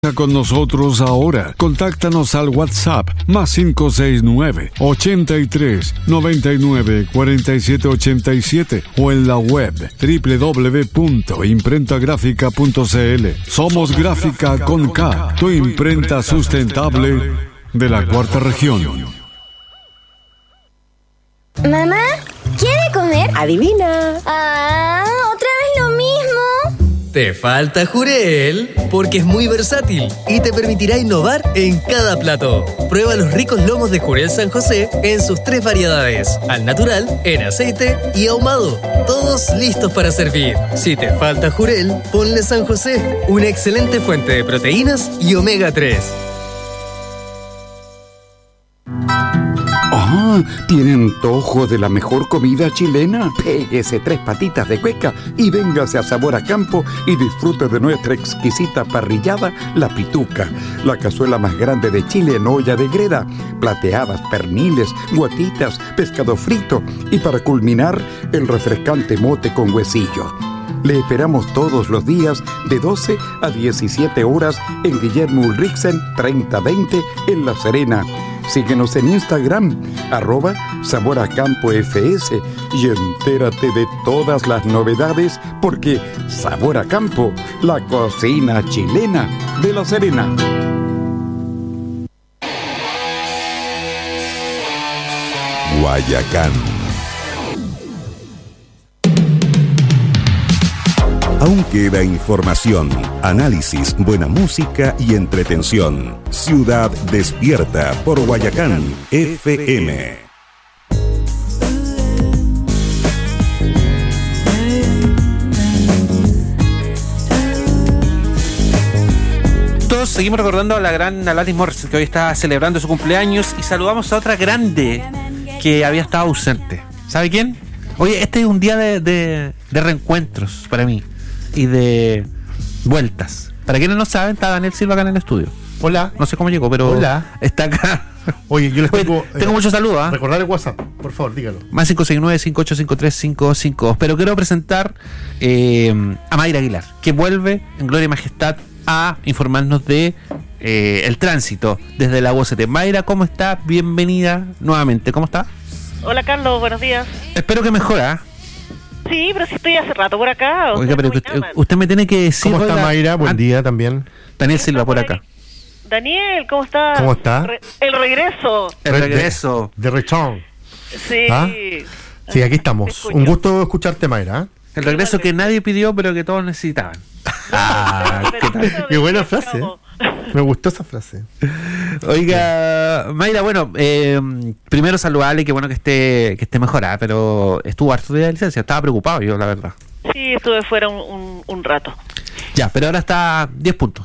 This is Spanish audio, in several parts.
Con nosotros ahora. Contáctanos al WhatsApp más 569-83-99-4787 o en la web www.imprentagrafica.cl. Somos Gráfica con K, tu imprenta sustentable de la Cuarta Región. Mamá, ¿quiere comer? Adivina. ¿Otra vez lo mismo? Te falta Jurel, porque es muy versátil y te permitirá innovar en cada plato. Prueba los ricos lomos de Jurel San José en sus 3 variedades: al natural, en aceite y ahumado. Todos listos para servir. Si te falta Jurel, ponle San José, una excelente fuente de proteínas y omega 3. ¿Tiene antojo de la mejor comida chilena? Péguese 3 patitas de cueca y véngase a Sabor a Campo y disfrute de nuestra exquisita parrillada, La Pituca, la cazuela más grande de Chile en olla de greda, plateadas, perniles, guatitas, pescado frito y para culminar, el refrescante mote con huesillo. Le esperamos todos los días de 12 a 17 horas en Guillermo Ulrichsen 3020 en La Serena. Síguenos en Instagram, @SaborACampoFS, y entérate de todas las novedades, porque Sabor a Campo, la cocina chilena de La Serena. Guayacán. Aún queda información, análisis, buena música y entretención. Ciudad Despierta por Guayacán FM. Todos seguimos recordando a la gran Alanis Morissette, que hoy está celebrando su cumpleaños, y saludamos a otra grande que había estado ausente. ¿Sabe quién? Oye, este es un día de reencuentros para mí y de vueltas. Para quienes no saben, está Daniel Silva acá en el estudio. Hola. No sé cómo llegó, pero hola, está acá. Oye, yo les tengo muchos saludos. Recordar el WhatsApp, por favor, dígalo. Más 569-5853-552. Pero quiero presentar a Mayra Aguilar, que vuelve en gloria y majestad a informarnos de el tránsito desde la UCT. Mayra, ¿cómo está? Bienvenida nuevamente. ¿Cómo está? Hola, Carlos, buenos días. Espero que mejora. Sí, pero sí estoy hace rato por acá. Oiga, pero usted me tiene que decir... ¿Cómo está, Mayra? Buen día también. Daniel Silva por acá. Daniel, ¿cómo está? ¿Cómo está? El regreso. El regreso. De return. Sí. ¿Ah? Sí, aquí estamos. Un gusto escucharte, Mayra. El regreso que nadie pidió, pero que todos necesitaban. Qué buena frase. Me gustó esa frase. Oiga, Mayra, bueno, primero saludarle, que bueno que esté mejorada, pero estuvo harto de licencia, estaba preocupado yo, la verdad. Sí, estuve fuera un rato. Ya, pero ahora está 10 puntos.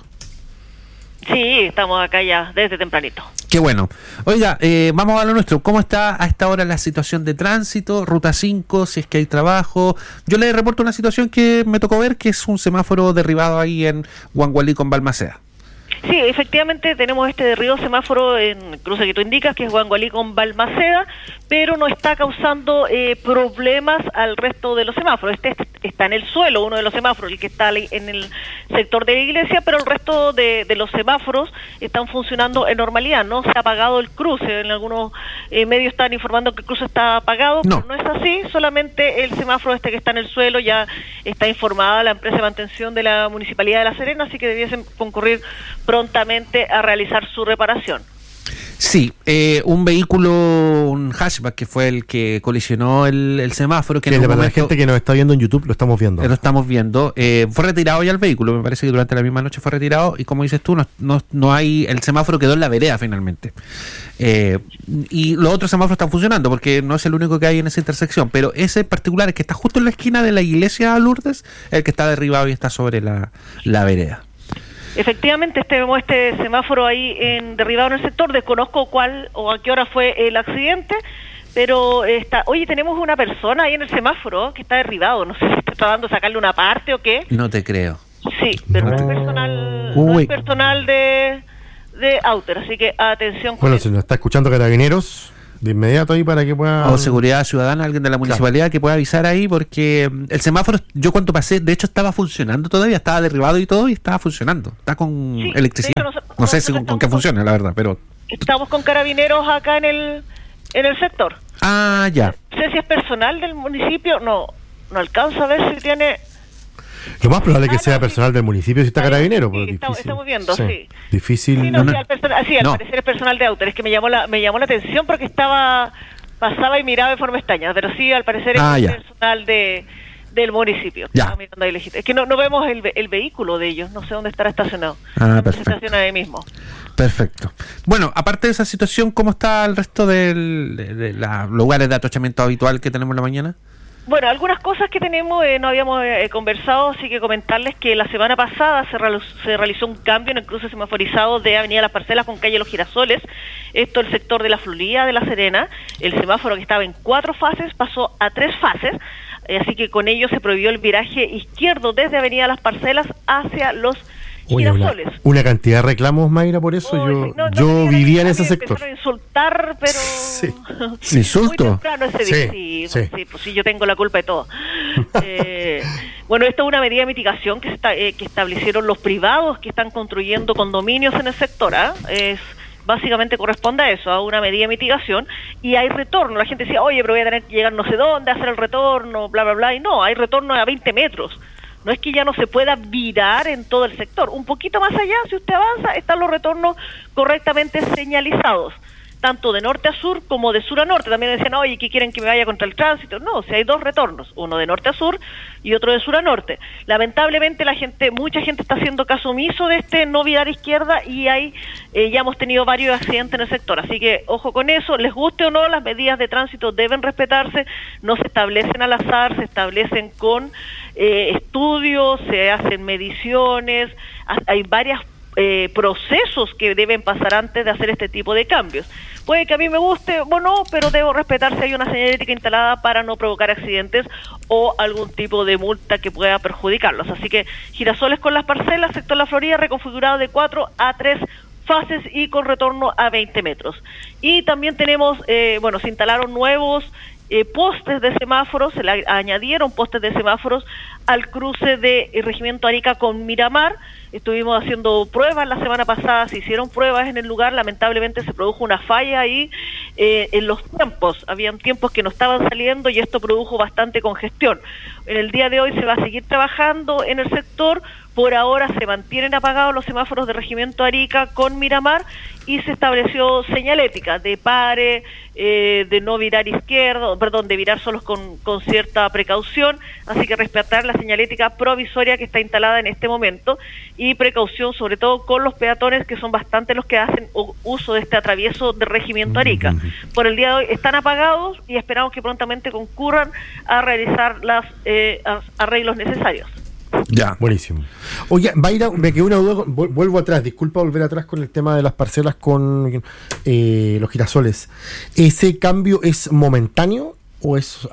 Sí, estamos acá ya desde tempranito. Qué bueno. Oiga, vamos a lo nuestro. ¿Cómo está a esta hora la situación de tránsito? Ruta 5, si es que hay trabajo. Yo le reporto una situación que me tocó ver, que es un semáforo derribado ahí en Huangualí con Balmaceda. Sí, efectivamente tenemos este derribo semáforo en cruce que tú indicas, que es Huangualí con Balmaceda, pero no está causando problemas al resto de los semáforos. Este está en el suelo, uno de los semáforos, el que está en el sector de la iglesia, pero el resto de los semáforos están funcionando en normalidad. No se ha apagado el cruce, en algunos medios están informando que el cruce está apagado, no. Pero no es así, solamente el semáforo este que está en el suelo ya está informada la empresa de mantención de la Municipalidad de La Serena, así que debiesen concurrir prontamente a realizar su reparación. Sí, un vehículo, un hatchback, que fue el que colisionó el semáforo. Que para la gente que nos está viendo en YouTube, lo estamos viendo. Lo estamos viendo. Fue retirado ya el vehículo, me parece que durante la misma noche fue retirado. Y como dices tú, no hay, el semáforo quedó en la vereda finalmente. Y los otros semáforos están funcionando, porque no es el único que hay en esa intersección. Pero ese en particular, el que está justo en la esquina de la iglesia Lourdes, el que está derribado y está sobre la vereda. Efectivamente, vemos este semáforo ahí derribado en el sector. Desconozco cuál o a qué hora fue el accidente, pero oye, tenemos una persona ahí en el semáforo que está derribado. No sé si está tratando de sacarle una parte o qué. No te creo. Sí, pero no es personal de Outer, así que atención con bueno, eso. si nos está escuchando Carabineros, De inmediato ahí para que pueda... O seguridad ciudadana, alguien de la municipalidad que pueda avisar ahí, porque el semáforo, yo cuando pasé, de hecho estaba funcionando todavía, estaba derribado y todo, y estaba funcionando. Está con electricidad. No sé con qué funciona, la verdad, pero... Estamos con carabineros acá en el sector. Ah, ya. No sé si es personal del municipio, no alcanzo a ver si tiene... Lo más probable es que sea personal del municipio si está carabinero. Sí, estamos viendo, sí. Difícil. Sí, al parecer es personal de Outer. Es que me llamó la atención porque pasaba y miraba de forma extraña, pero sí, al parecer es personal del municipio. Ya. Es que no vemos el vehículo de ellos, no sé dónde estará estacionado. Perfecto. Se estaciona ahí mismo. Perfecto. Bueno, aparte de esa situación, ¿cómo está el resto de los lugares de atochamiento habitual que tenemos en la mañana? Bueno, algunas cosas que tenemos, no habíamos conversado, así que comentarles que la semana pasada se realizó un cambio en el cruce semaforizado de Avenida Las Parcelas con calle Los Girasoles, esto el sector de la Florida de La Serena. El semáforo que estaba en 4 fases pasó a 3 fases, así que con ello se prohibió el viraje izquierdo desde Avenida Las Parcelas hacia Los Girasoles. Una cantidad de reclamos, Mayra, por eso. Yo vivía en ese sector. Empezaron a insultar, pero... Sí. ¿Insulto? Muy temprano ese día. Sí, pues sí, yo tengo la culpa de todo. Bueno, esto es una medida de mitigación que establecieron los privados que están construyendo condominios en el sector. Básicamente corresponde a eso, a una medida de mitigación, y hay retorno. La gente decía, oye, pero voy a tener que llegar no sé dónde, hacer el retorno, bla, bla, bla, y no, hay retorno a 20 metros. No es que ya no se pueda virar en todo el sector. Un poquito más allá, si usted avanza, están los retornos correctamente señalizados, tanto de norte a sur como de sur a norte. También decían, oye, ¿qué quieren que me vaya contra el tránsito? No, si hay 2 retornos, uno de norte a sur y otro de sur a norte. Lamentablemente mucha gente está haciendo caso omiso de este no virar izquierda, y ya hemos tenido varios accidentes en el sector. Así que ojo con eso, les guste o no, las medidas de tránsito deben respetarse, no se establecen al azar, se establecen con estudios, se hacen mediciones, hay varios procesos que deben pasar antes de hacer este tipo de cambios. Puede que a mí me guste o no, pero debo respetar si hay una señalética instalada para no provocar accidentes o algún tipo de multa que pueda perjudicarlos. Así que Girasoles con Las Parcelas, sector La Florida, reconfigurado de 4 a 3 fases y con retorno a 20 metros. Y también tenemos, se instalaron nuevos postes de semáforos, se le añadieron postes de semáforos al cruce de Regimiento Arica con Miramar. Estuvimos haciendo pruebas la semana pasada, se hicieron pruebas en el lugar, lamentablemente se produjo una falla ahí en los tiempos, habían tiempos que no estaban saliendo y esto produjo bastante congestión. En el día de hoy se va a seguir trabajando en el sector. Por ahora se mantienen apagados los semáforos de Regimiento Arica con Miramar y se estableció señalética de pare, de no virar izquierdo, de virar solos con cierta precaución, así que respetar la señalética provisoria que está instalada en este momento y precaución sobre todo con los peatones, que son bastante los que hacen uso de este atravieso de Regimiento Arica. Por el día de hoy están apagados y esperamos que prontamente concurran a realizar los arreglos necesarios. Ya, buenísimo. Oye, Mayra, me quedó una duda, vuelvo atrás, disculpa volver atrás con el tema de las parcelas con los girasoles. ¿Ese cambio es momentáneo o es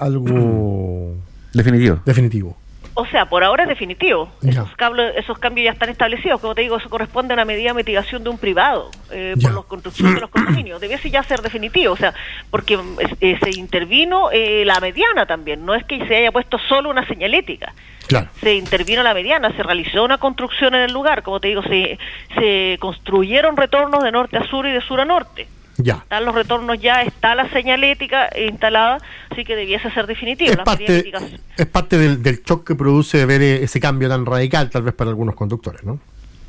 algo definitivo? O sea, por ahora es definitivo. Esos cambios ya están establecidos. Como te digo, eso corresponde a una medida de mitigación de un privado por la construcción de los condominios. Debiese ya ser definitivo, o sea, porque se intervino la mediana también. No es que se haya puesto solo una señalética. Claro. Se intervino la mediana, se realizó una construcción en el lugar. Como te digo, se construyeron retornos de norte a sur y de sur a norte. Ya. Están los retornos ya, está la señalética instalada, así que debiese ser definitivo. Es parte del shock que produce ver ese cambio tan radical, tal vez para algunos conductores, ¿no?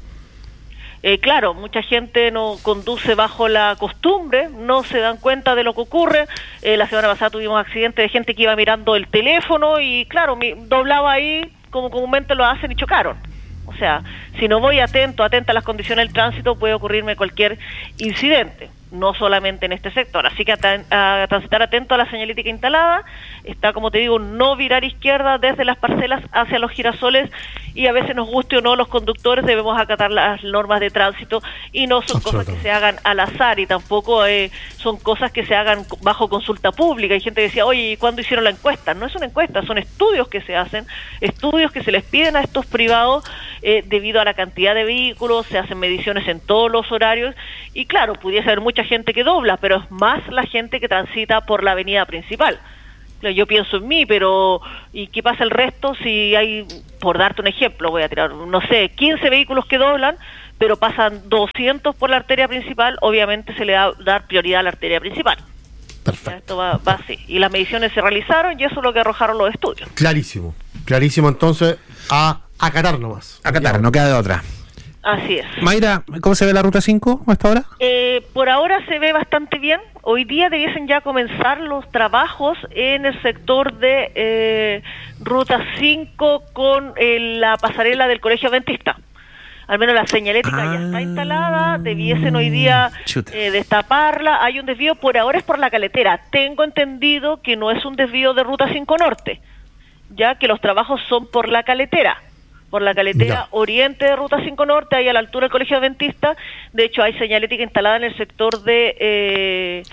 Claro, mucha gente no conduce bajo la costumbre, no se dan cuenta de lo que ocurre. La semana pasada tuvimos accidentes de gente que iba mirando el teléfono y, claro, doblaba ahí como comúnmente lo hacen y chocaron. O sea, si no voy atenta a las condiciones del tránsito, puede ocurrirme cualquier incidente, no solamente en este sector. Así que a transitar atento a la señalética instalada. Está, como te digo, no virar izquierda desde las parcelas hacia los girasoles, y a veces nos guste o no, los conductores debemos acatar las normas de tránsito y no son cosas que se hagan al azar, y tampoco son cosas que se hagan bajo consulta pública. Hay gente que decía, oye, ¿y cuándo hicieron la encuesta? No es una encuesta, son estudios que se hacen, estudios que se les piden a estos privados debido a la cantidad de vehículos, se hacen mediciones en todos los horarios, y claro, pudiese haber mucha mucha gente que dobla, pero es más la gente que transita por la avenida principal. Yo pienso en mí, pero ¿y qué pasa el resto si hay, por darte un ejemplo, voy a tirar, no sé, 15 vehículos que doblan, pero pasan 200 por la arteria principal? Obviamente se le va a dar prioridad a la arteria principal. Perfecto. Esto va así. Y las mediciones se realizaron y eso es lo que arrojaron los estudios. Clarísimo. Clarísimo, entonces, a acatar nomás. Acatar, no queda de otra. Así es. Mayra, ¿cómo se ve la ruta 5 hasta ahora? Por ahora se ve bastante bien. Hoy día debiesen ya comenzar los trabajos en el sector de ruta 5 con la pasarela del Colegio Adventista. Al menos la señalética ya está instalada, debiesen hoy día destaparla. Hay un desvío, por ahora es por la Caletera. Tengo entendido que no es un desvío de ruta 5 Norte, ya que los trabajos son por la Caletera. Por la Caletera oriente de ruta 5 Norte, ahí a la altura del Colegio Adventista. De hecho, hay señalética instalada en el sector de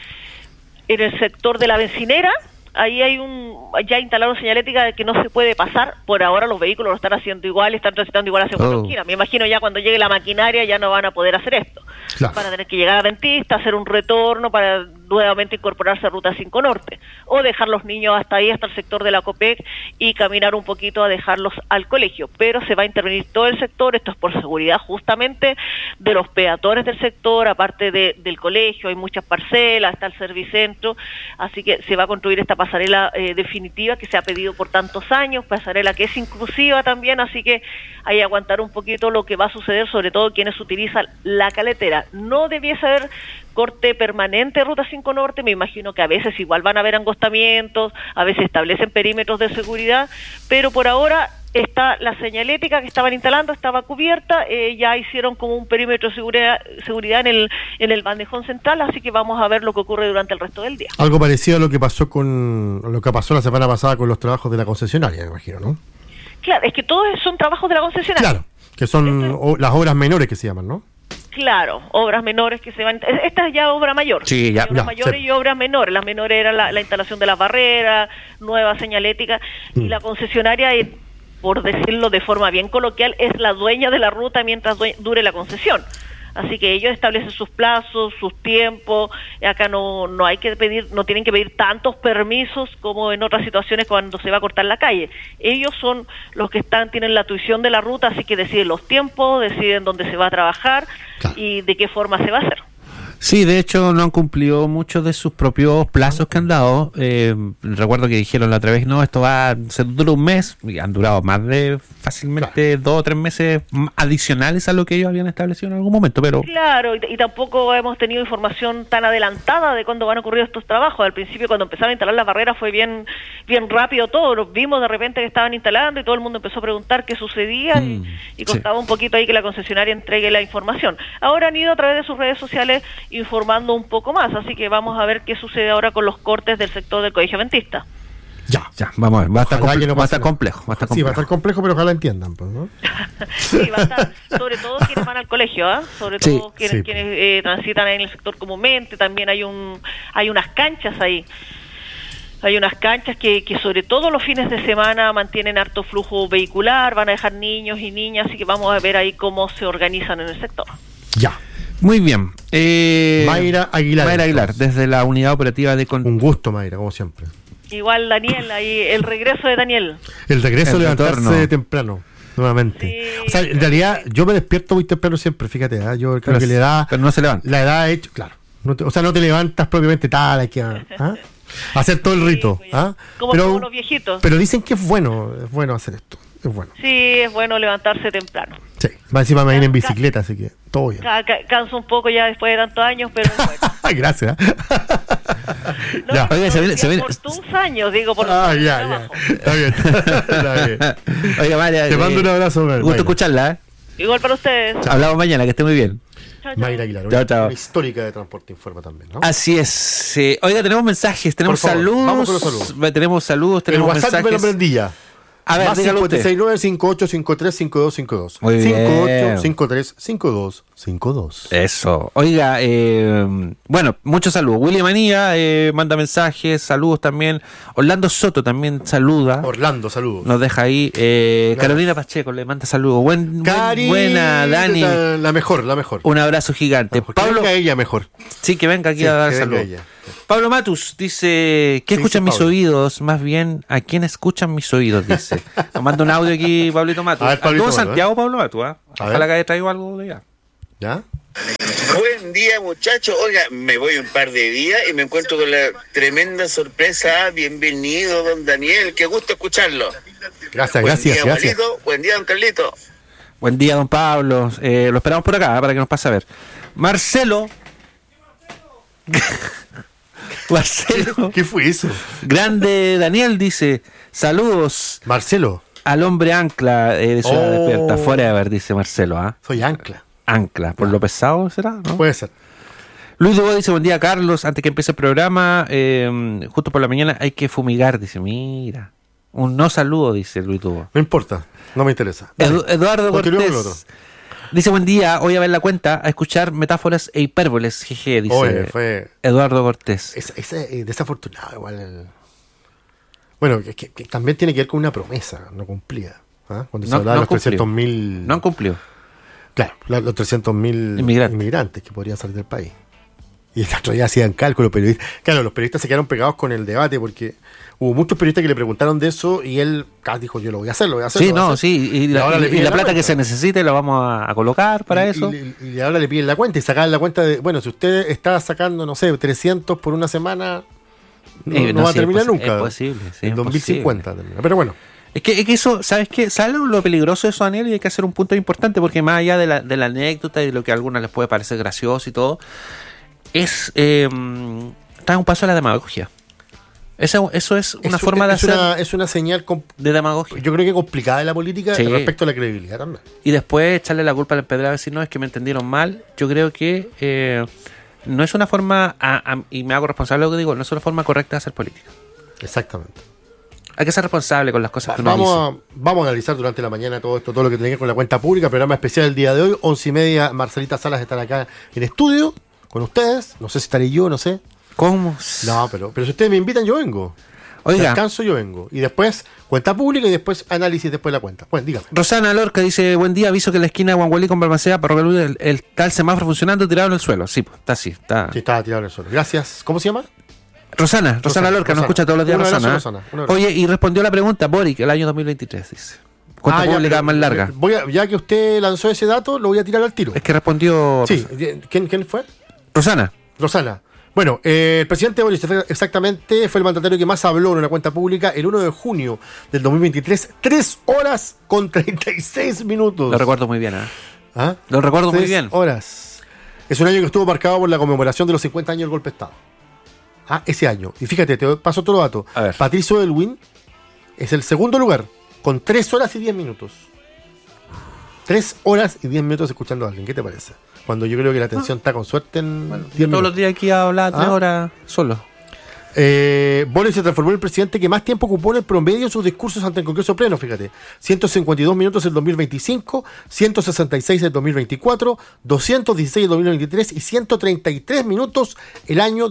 la bencinera. Ahí hay ya instalado señalética de que no se puede pasar. Por ahora los vehículos lo están haciendo igual, están transitando igual hacia una esquina. Me imagino ya cuando llegue la maquinaria ya no van a poder hacer esto. Claro. Van a tener que llegar a Dentista, hacer un retorno para nuevamente incorporarse a Ruta 5 Norte. O dejar los niños hasta ahí, hasta el sector de la COPEC, y caminar un poquito a dejarlos al colegio. Pero se va a intervenir todo el sector, esto es por seguridad justamente de los peatones del sector, aparte del colegio, hay muchas parcelas, está el servicentro, así que se va a construir esta pasarela definitiva que se ha pedido por tantos años, pasarela que es inclusiva también, así que hay que aguantar un poquito lo que va a suceder, sobre todo quienes utilizan la Caletera. No debiese haber corte permanente de Ruta 5 Norte, me imagino que a veces igual van a haber angostamientos, a veces establecen perímetros de seguridad, pero por ahora está la señalética que estaban instalando, estaba cubierta, ya hicieron como un perímetro de seguridad en el bandejón central, así que vamos a ver lo que ocurre durante el resto del día. Algo parecido a lo que pasó la semana pasada con los trabajos de la concesionaria, me imagino, ¿no? Claro, es que todos son trabajos de la concesionaria. Claro, que son las obras menores que se llaman, ¿no? Claro, obras menores que se van... Esta es ya obra mayor. Sí, ya. Obras mayores y obras menores. Las menores eran la instalación de las barreras, nueva señalética, y la concesionaria, por decirlo de forma bien coloquial, es la dueña de la ruta mientras dure la concesión. Así que ellos establecen sus plazos, sus tiempos. Acá no hay que pedir, no tienen que pedir tantos permisos como en otras situaciones cuando se va a cortar la calle. Ellos son los que tienen la tuición de la ruta, así que deciden los tiempos, deciden dónde se va a trabajar y de qué forma se va a hacer. Sí, de hecho no han cumplido muchos de sus propios plazos que han dado. Recuerdo que dijeron la otra vez, no, esto se dura un mes, y han durado más de fácilmente 2 o 3 meses adicionales a lo que ellos habían establecido en algún momento, pero... Claro, y tampoco hemos tenido información tan adelantada de cuándo van a ocurrir estos trabajos. Al principio, cuando empezaron a instalar las barreras, fue bien rápido todo. Nos vimos de repente que estaban instalando y todo el mundo empezó a preguntar qué sucedía y costaba un poquito ahí que la concesionaria entregue la información. Ahora han ido a través de sus redes sociales informando un poco más, así que vamos a ver qué sucede ahora con los cortes del sector del Colegio Adventista. Ya, vamos a ver, va a estar complejo. Sí, va a estar complejo, pero ojalá entiendan, pues, ¿no? Sí, va a estar, sobre todo quienes van al colegio, sobre todo quienes transitan en el sector comúnmente. También hay unas canchas ahí. Hay unas canchas que sobre todo los fines de semana mantienen harto flujo vehicular, van a dejar niños y niñas, así que vamos a ver ahí cómo se organizan en el sector. Ya. Muy bien. Mayra Aguilar, desde la unidad operativa de... Un gusto, Mayra, como siempre. Igual Daniel, ahí el regreso de Daniel. El regreso de levantarse temprano, nuevamente. Sí, o sea, en realidad, yo me despierto muy temprano siempre, fíjate, yo creo que la edad... Pero no se levanta. La edad ha hecho, claro. No te levantas propiamente tal, hay que hacer todo el rito. Como los viejitos. Pero dicen que es bueno hacer esto. Es bueno. Sí, es bueno levantarse temprano. Sí, más encima me viene en bicicleta, así que todo bien. Canso un poco ya después de tantos años, pero bueno. Gracias. No, se viene por tus años, digo, por los ya. Está bien. Oiga, María, te mando un abrazo. Gusto escucharla. Igual para ustedes. Chao. Hablamos mañana, que esté muy bien. Mayra Aguilar, una histórica de Transporte Informa también, ¿no? Así es. Oiga, tenemos mensajes, tenemos saludos. Vamos con los saludos. Tenemos saludos, tenemos el WhatsApp mensajes. me lo prendí ya. A ver, más dígalo usted. 569-5853-5252. Muy bien. 5853-5252. Eso. Oiga, bueno, muchos saludos. Willy Manía manda mensajes, saludos también. Orlando Soto también saluda. Orlando, saludos. Nos deja ahí. Carolina Pacheco le manda saludos. Buena, Dani. La mejor. Un abrazo gigante. Que venga ella mejor. Sí, que venga aquí a dar saludos. Pablo Matus dice, ¿qué escuchan mis oídos? Más bien, ¿a quién escuchan mis oídos? Dice. Nos manda un audio aquí, Pablito Matus. A ver, Pablito Matus, Santiago, Pablo Matus. Ojalá que haya traído algo de allá. ¿Ya? Buen día, muchachos. Oiga, me voy un par de días y me encuentro con la tremenda sorpresa. Bienvenido, don Daniel. Qué gusto escucharlo. Gracias. Juanito. Buen día, don Carlito. Buen día, don Pablo. Lo esperamos por acá para que nos pase a ver. Marcelo. ¿Qué fue eso? Grande Daniel dice, saludos. Marcelo. Al hombre ancla de Ciudad Despierta. Forever, dice Marcelo. Soy ancla. Ancla. ¿Por lo pesado será? ¿No? Puede ser. Luis Dubois dice, buen día, Carlos. Antes que empiece el programa, justo por la mañana hay que fumigar. Dice, mira. Un no saludo, dice Luis Dubois. No importa, no me interesa. Eduardo Cortés dice, buen día, hoy a ver la cuenta, a escuchar metáforas e hipérboles, jeje, dice. Oye, fue Eduardo Cortés. Es desafortunado igual. Bueno, que también tiene que ver con una promesa no cumplida. Cuando se hablaba de los 300.000... No han cumplido. Claro, los 300.000 inmigrantes que podrían salir del país. Y el otro día hacían cálculos periodistas. Claro, los periodistas se quedaron pegados con el debate porque hubo muchos periodistas que le preguntaron de eso y él dijo, yo lo voy a hacer. Sí, y la plata que se necesite la vamos a colocar para eso. Y ahora le piden la cuenta y sacan la cuenta de, bueno, si usted está sacando, no sé, 300 por una semana, no va a terminar nunca. Es posible, sí. En 2050 termina. Pero bueno. Es que eso, ¿sabes qué? ¿Sabes lo peligroso de eso, Daniel? Y hay que hacer un punto importante porque más allá de la anécdota y de lo que a algunos les puede parecer gracioso y todo, está un paso a la demagogia. Eso es una forma de hacer. Es una señal de demagogia. Yo creo que complicada de la política respecto a la credibilidad también. Y después echarle la culpa al empedrado y decir, no, es que me entendieron mal. Yo creo que no es una forma, y me hago responsable de lo que digo, no es una forma correcta de hacer política. Exactamente. Hay que ser responsable con las cosas que uno dice. Vamos a analizar durante la mañana todo lo que tiene que ver con la cuenta pública. Programa especial el día de hoy, 11:30. Marcelita Salas estará acá en estudio con ustedes. No sé si estaré yo, no sé. ¿Cómo? No, pero si ustedes me invitan, yo vengo. Oiga. Descanso, yo vengo. Y después cuenta pública y después análisis después de la cuenta. Bueno, dígame. Rosana Lorca dice, buen día, aviso que en la esquina de Guangualí con Balmaceda, Parroquia el tal semáforo funcionando tirado en el suelo. Sí, está así. Sí, estaba tirado en el suelo. Gracias. ¿Cómo se llama? Rosana Lorca, nos escucha todos los días. Rosana. Oye, y respondió la pregunta, Boric, el año 2023, dice. Cuenta pública más larga. Ya que usted lanzó ese dato, lo voy a tirar al tiro. Es que respondió... Sí, ¿quién fue? Rosana. Bueno, el presidente Boric exactamente fue el mandatario que más habló en una cuenta pública el 1 de junio del 2023, 3 horas con 36 minutos. Lo recuerdo muy bien, Lo recuerdo muy bien. 3 horas. Es un año que estuvo marcado por la conmemoración de los 50 años del golpe de Estado. Ese año. Y fíjate, te paso otro dato. Patricio Elwin es el segundo lugar, con 3 horas y 10 minutos. 3 horas y 10 minutos escuchando a alguien. ¿Qué te parece? Cuando yo creo que la atención está con suerte en 10 minutos. Todos los días aquí hablaba 3 horas solo. Boric se transformó en el presidente que más tiempo ocupó en el promedio en sus discursos ante el Congreso Pleno, fíjate. 152 minutos en 2025, 166 en 2024, 216 en 2023 y 133 minutos el año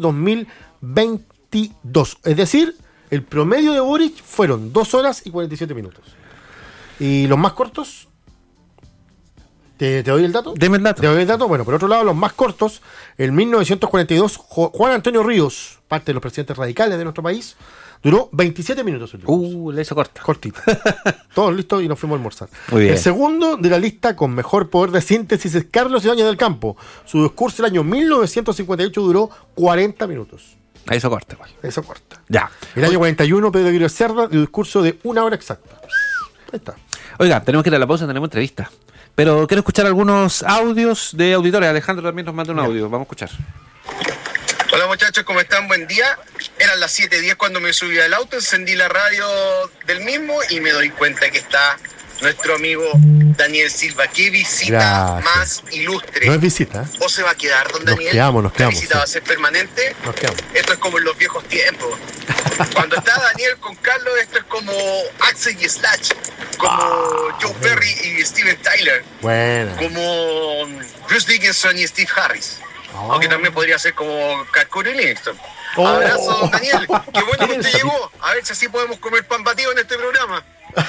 2022. Es decir, el promedio de Boric fueron 2 horas y 47 minutos. ¿Y los más cortos? ¿Te doy el dato? Deme el dato. ¿Te doy el dato? Bueno, por otro lado, los más cortos, en 1942, Juan Antonio Ríos, parte de los presidentes radicales de nuestro país, duró 27 minutos. Le hizo corta. Cortita. Todos listos y nos fuimos a almorzar. Muy bien. El segundo de la lista con mejor poder de síntesis es Carlos Ibáñez del Campo. Su discurso el año 1958 duró 40 minutos. Ahí hizo corta igual. Eso corta. Ya. El año 41, Pedro Aguirre Cerda, de discurso de 1 hora exacta. Ahí está. Oiga, tenemos que ir a la pausa, tenemos entrevista. Pero quiero escuchar algunos audios de auditores. Alejandro también nos manda un audio. Vamos a escuchar. Hola muchachos, ¿cómo están? Buen día. Eran las 7:10 cuando me subí al auto, encendí la radio del mismo y me doy cuenta que está nuestro amigo Daniel Silva. Qué visita Gracias. más ilustre. No es visita. ¿O se va a quedar, don Nos Daniel? quedamos, ¿La visita sí. va a ser permanente? Nos quedamos. Esto es como en los viejos tiempos. Cuando está Daniel con Carlos, esto es como Axel y Slash, como Joe Perry y Steven Tyler, Buena. como Bruce Dickinson y Steve Harris. Aunque también podría ser como Calcuri Livingston. Abrazo, don Daniel. Qué bueno que usted llegó. A ver si así podemos comer pan batido en este programa.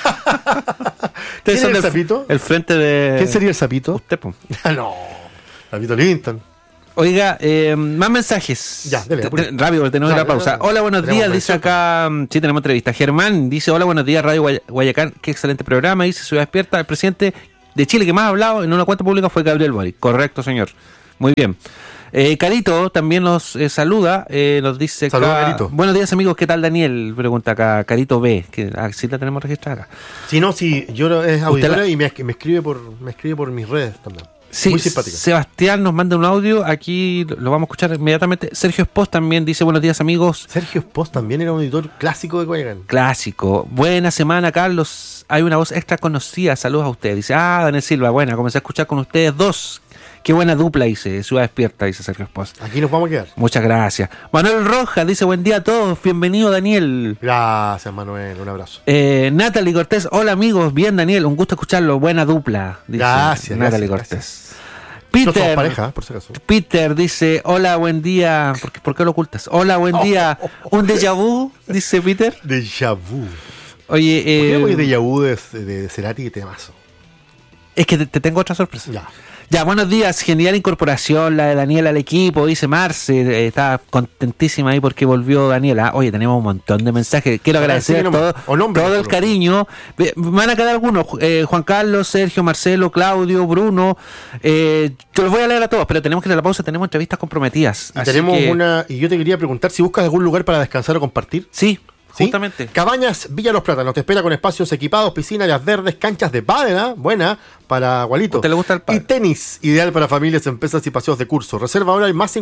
¿Quién es el del- sapito? El frente de. ¿Quién sería el sapito? Usted, po. No, Sapito Livingston. Oiga, más mensajes. Ya, dale, apure. Rápido, porque tenemos Dale, la pausa. dale. Hola, buenos Tenemos días, dice acá. Sí, tenemos entrevista. Germán dice: hola, buenos días, Radio Guayacán. Qué excelente programa. Dice: Ciudad Despierta. El presidente de Chile que más ha hablado en una cuenta pública fue Gabriel Boric. Correcto, señor. Muy bien. Carito también nos saluda. Nos dice acá. Saludos, Carito. Buenos días, amigos. ¿Qué tal, Daniel? Pregunta acá. Carito B. Que sí la tenemos registrada acá. Si no, si yo es auditora la- y me escribe por mis redes también. Sí, Muy simpática. Sebastián nos manda un audio, aquí lo vamos a escuchar inmediatamente. Sergio Espós también dice: buenos días, amigos. Sergio Espós también era un editor clásico de Guayacán. Clásico. Buena semana, Carlos. Hay una voz extra conocida. Saludos a usted. Dice: Daniel Silva, buena. Comencé a escuchar con ustedes dos. Qué buena dupla, dice. Ciudad Despierta, dice Sergio Espós. Aquí nos vamos a quedar. Muchas gracias. Manuel Rojas dice: buen día a todos. Bienvenido, Daniel. Gracias, Manuel. Un abrazo. Natalie Cortés: hola, amigos. Bien, Daniel. Un gusto escucharlo. Buena dupla. Dice Gracias, Natalie gracias, Cortés. Nosotros somos Peter, pareja, por si acaso. Peter dice: hola, buen día. ¿Por qué lo ocultas? Hola, buen día. ¿Un déjà vu? Dice Peter. Déjà vu. Oye, ¿Por qué voy déjà vu de Cerati y Temazo? es que te tengo otra sorpresa. Ya. Ya, buenos días. Genial incorporación la de Daniel al equipo, dice Marce. Está contentísima ahí porque volvió Daniela. Oye, tenemos un montón de mensajes. Quiero agradecer sí, nomás. O nombre, todo el solo. cariño. Me van a quedar algunos. Juan Carlos, Sergio, Marcelo, Claudio, Bruno. Yo los voy a leer a todos, pero tenemos que ir a la pausa. Tenemos entrevistas comprometidas. Y Así tenemos que- una. Y yo te quería preguntar si buscas algún lugar para descansar o compartir. Sí, ¿Sí? justamente. Cabañas Villa Los Plátanos te espera con espacios equipados, piscina, áreas verdes, canchas de pádel, ¿ah? Buena para Gualito. ¿A usted le gusta el pádel? Y tenis, ideal para familias, empresas y paseos de curso. Reserva ahora el más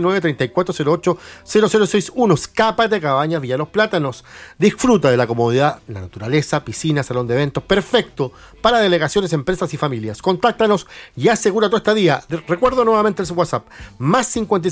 569-3408-0061. Escápate a Cabañas Villa Los Plátanos. Disfruta de la comodidad, la naturaleza, piscina, salón de eventos, perfecto para delegaciones, empresas y familias. Contáctanos y asegura tu estadía. Recuerdo nuevamente el WhatsApp, más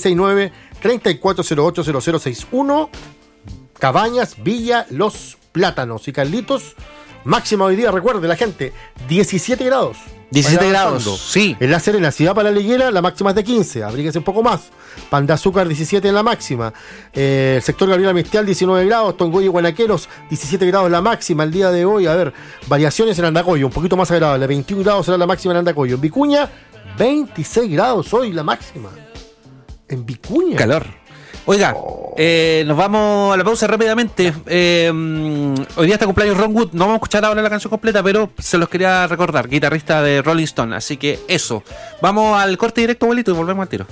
569-3408-0061. Cabañas, Villa, Los Plátanos. Y Carlitos, máxima hoy día, recuerde la gente, 17 grados. 17 Vaya grados, avanzando. sí. En La Serena, Ciudad para la Liguera, la máxima es de 15. Abríguese un poco más. Pan de Azúcar, 17 en la máxima. El sector Gabriela Mistral, 19 grados. Tongoy y Guanaqueros, 17 grados la máxima el día de hoy. A ver, variaciones en Andacoyo, un poquito más agradable. 21 grados será la máxima en Andacoyo. En Vicuña, 26 grados hoy la máxima. En Vicuña. Calor. Oiga, nos vamos a la pausa rápidamente. Hoy día está cumpleaños Ron Wood. No vamos a escuchar ahora la canción completa, pero se los quería recordar. Guitarrista de Rolling Stone. Así que eso. Vamos al corte directo, abuelito, y volvemos al tiro.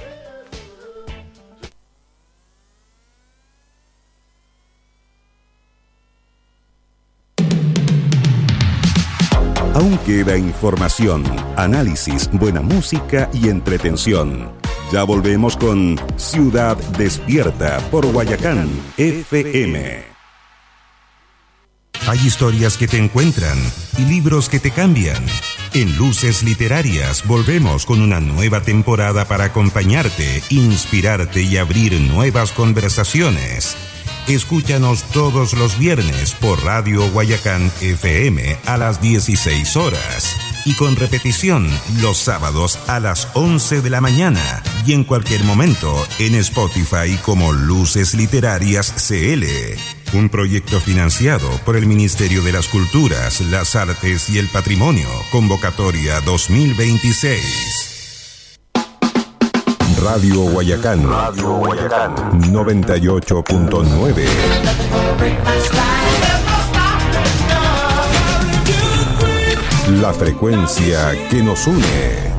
Aún queda información, análisis, buena música y entretención. Ya volvemos con Ciudad Despierta por Guayacán FM. Hay historias que te encuentran y libros que te cambian. En Luces Literarias volvemos con una nueva temporada para acompañarte, inspirarte y abrir nuevas conversaciones. Escúchanos todos los viernes por Radio Guayacán FM a las 16 horas y con repetición los sábados a las 11 de la mañana y en cualquier momento en Spotify como Luces Literarias CL. Un proyecto financiado por el Ministerio de las Culturas, las Artes y el Patrimonio. Convocatoria 2026. Radio Guayacán. 98.9. La frecuencia que nos une.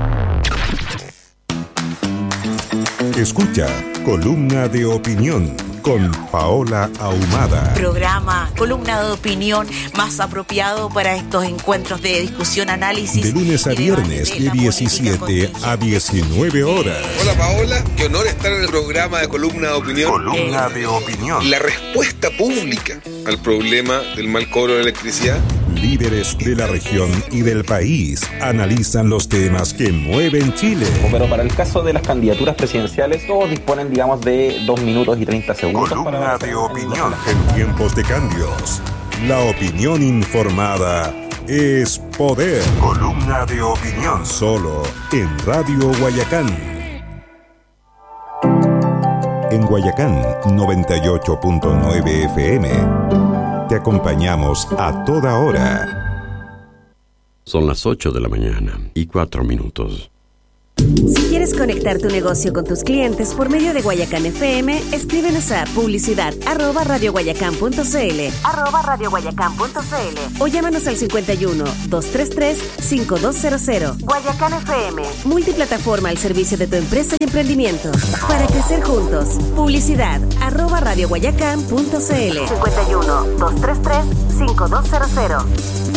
Escucha Columna de Opinión con Paola Ahumada. Programa, columna de opinión más apropiado para estos encuentros de discusión, análisis. De lunes a y debate viernes de de la política 17 a 19 horas. Hola Paola, qué honor estar en el programa de Columna de Opinión. Columna de Opinión. La respuesta pública al problema del mal cobro de electricidad. Líderes de la región y del país analizan los temas que mueven Chile. Pero para el caso de las candidaturas presidenciales, todos disponen, digamos, de 2 minutos y 30 segundos. Columna de opinión en tiempos de cambios. La opinión informada es poder. Columna de opinión solo en Radio Guayacán. En Guayacán 98.9 FM. Te acompañamos a toda hora. Son las 8 de la mañana y 4 minutos. Si quieres conectar tu negocio con tus clientes por medio de Guayacán FM, escríbenos a publicidad@radioguayacán.cl o llámanos al 51-233-5200. Guayacán FM, multiplataforma al servicio de tu empresa y emprendimiento. Para crecer juntos, publicidad@radioguayacán.cl. 51-233-5200.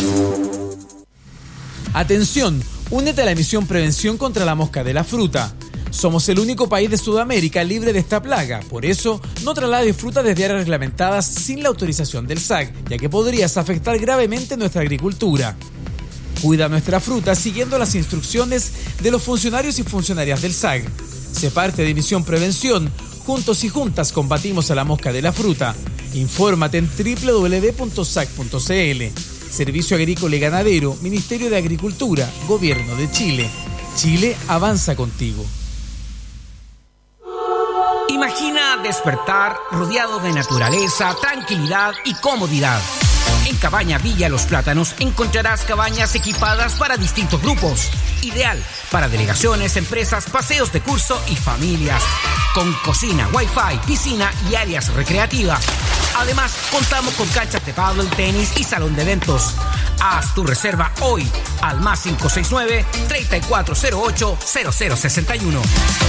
Atención, únete a la misión Prevención contra la Mosca de la Fruta. Somos el único país de Sudamérica libre de esta plaga. Por eso, no traslades fruta desde áreas reglamentadas sin la autorización del SAC, ya que podrías afectar gravemente nuestra agricultura. Cuida nuestra fruta siguiendo las instrucciones de los funcionarios y funcionarias del SAC. Sé parte de Misión Prevención. Juntos y juntas combatimos a la mosca de la fruta. Infórmate en www.sac.cl. Servicio Agrícola y Ganadero, Ministerio de Agricultura, Gobierno de Chile. Chile avanza contigo. Imagina despertar rodeado de naturaleza, tranquilidad y comodidad. En Cabaña Villa Los Plátanos encontrarás cabañas equipadas para distintos grupos. Ideal para delegaciones, empresas, paseos de curso y familias. Con cocina, wifi, piscina y áreas recreativas. Además, contamos con canchas de pádel, tenis y salón de eventos. Haz tu reserva hoy al más 569-3408-0061.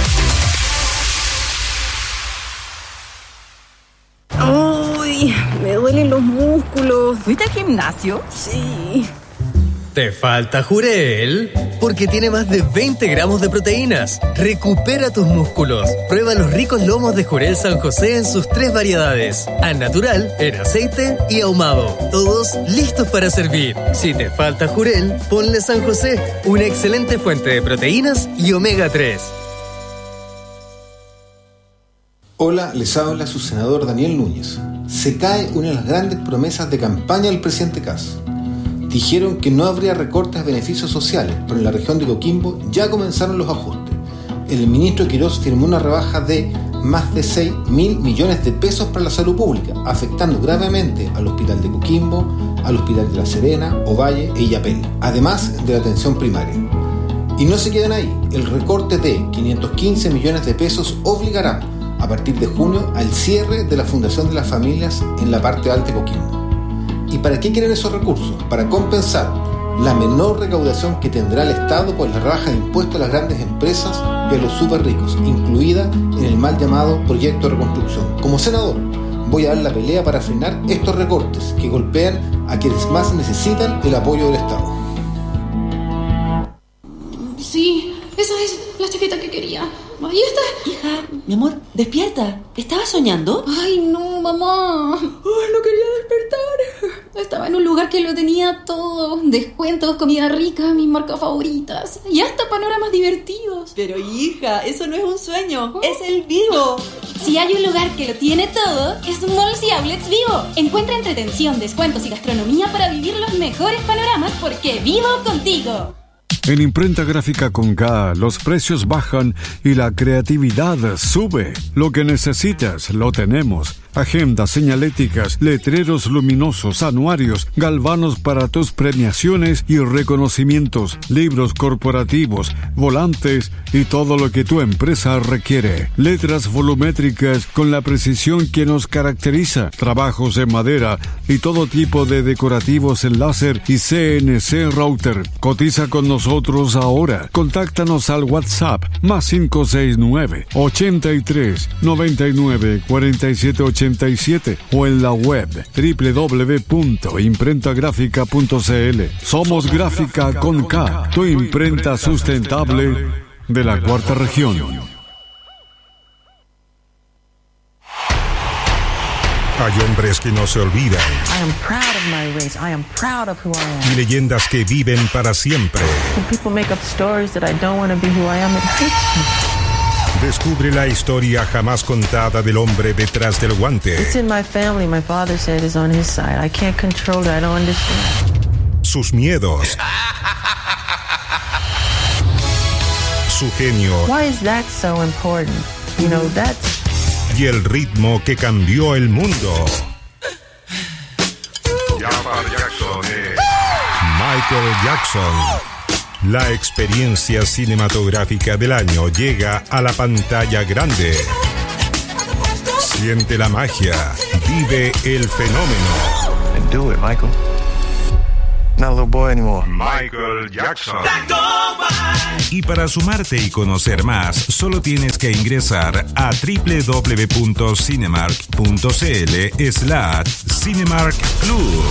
Uy, me duelen los músculos. ¿Fuiste al gimnasio? Sí. ¿Te falta Jurel? Porque tiene más de 20 gramos de proteínas. Recupera tus músculos. Prueba los ricos lomos de Jurel San José en sus 3 variedades. Al natural, en aceite y ahumado. Todos listos para servir. Si te falta Jurel, ponle San José, una excelente fuente de proteínas y omega 3. Hola, les habla su senador Daniel Núñez. Se cae una de las grandes promesas de campaña del presidente Kast. Dijeron que no habría recortes de beneficios sociales, pero en la región de Coquimbo ya comenzaron los ajustes. El ministro Quirós firmó una rebaja de más de 6.000 millones de pesos para la salud pública, afectando gravemente al Hospital de Coquimbo, al Hospital de La Serena, Ovalle e Illapel, además de la atención primaria. Y no se quedan ahí, el recorte de 515 millones de pesos obligará, a partir de junio, al cierre de la Fundación de las Familias en la parte alta de Coquimbo. ¿Y para qué quieren esos recursos? Para compensar la menor recaudación que tendrá el Estado por la rebaja de impuestos a las grandes empresas y a los súper ricos, incluida en el mal llamado proyecto de reconstrucción. Como senador, voy a dar la pelea para frenar estos recortes que golpean a quienes más necesitan el apoyo del Estado. Sí, esa es la chaqueta que quería. Ahí está. Hija, mi amor, despierta. ¿Estabas soñando? Ay, no, mamá. Ay, no quería despertar. Estaba en un lugar que lo tenía todo. Descuentos, comida rica, mis marcas favoritas. Y hasta panoramas divertidos. Pero hija, eso no es un sueño. Es el Vivo. Si hay un lugar que lo tiene todo, es Malls y Outlets Vivo. Encuentra entretención, descuentos y gastronomía para vivir los mejores panoramas porque vivo contigo. En Imprenta Gráfica con K, los precios bajan y la creatividad sube. Lo que necesitas, lo tenemos. Agendas, señaléticas, letreros luminosos, anuarios, galvanos para tus premiaciones y reconocimientos, libros corporativos, volantes y todo lo que tu empresa requiere. Letras volumétricas con la precisión que nos caracteriza, trabajos en madera y todo tipo de decorativos en láser y CNC router. Cotiza con nosotros ahora. Contáctanos al WhatsApp más 569-83-99-4787 o en la web www.imprentagrafica.cl. Somos Gráfica con K, tu imprenta sustentable de la Cuarta Región. Hay hombres que no se olvidan. I am proud of my race. I am proud of who I am. Y leyendas que viven para siempre. When people make up stories that I don't want to be who I am, it hurts me. Descubre la historia jamás contada del hombre detrás del guante. It's in my family. My father said it's on his side. I can't control it. I don't understand. Sus miedos. Su genio. Why is that so important? You know, that's... Y el ritmo que cambió el mundo. Michael Jackson. La experiencia cinematográfica del año llega a la pantalla grande. Siente la magia. Vive el fenómeno. And do it, Michael. Not a little boy anymore. Michael Jackson. Y para sumarte y conocer más, solo tienes que ingresar a www.cinemark.cl/Cinemark Club.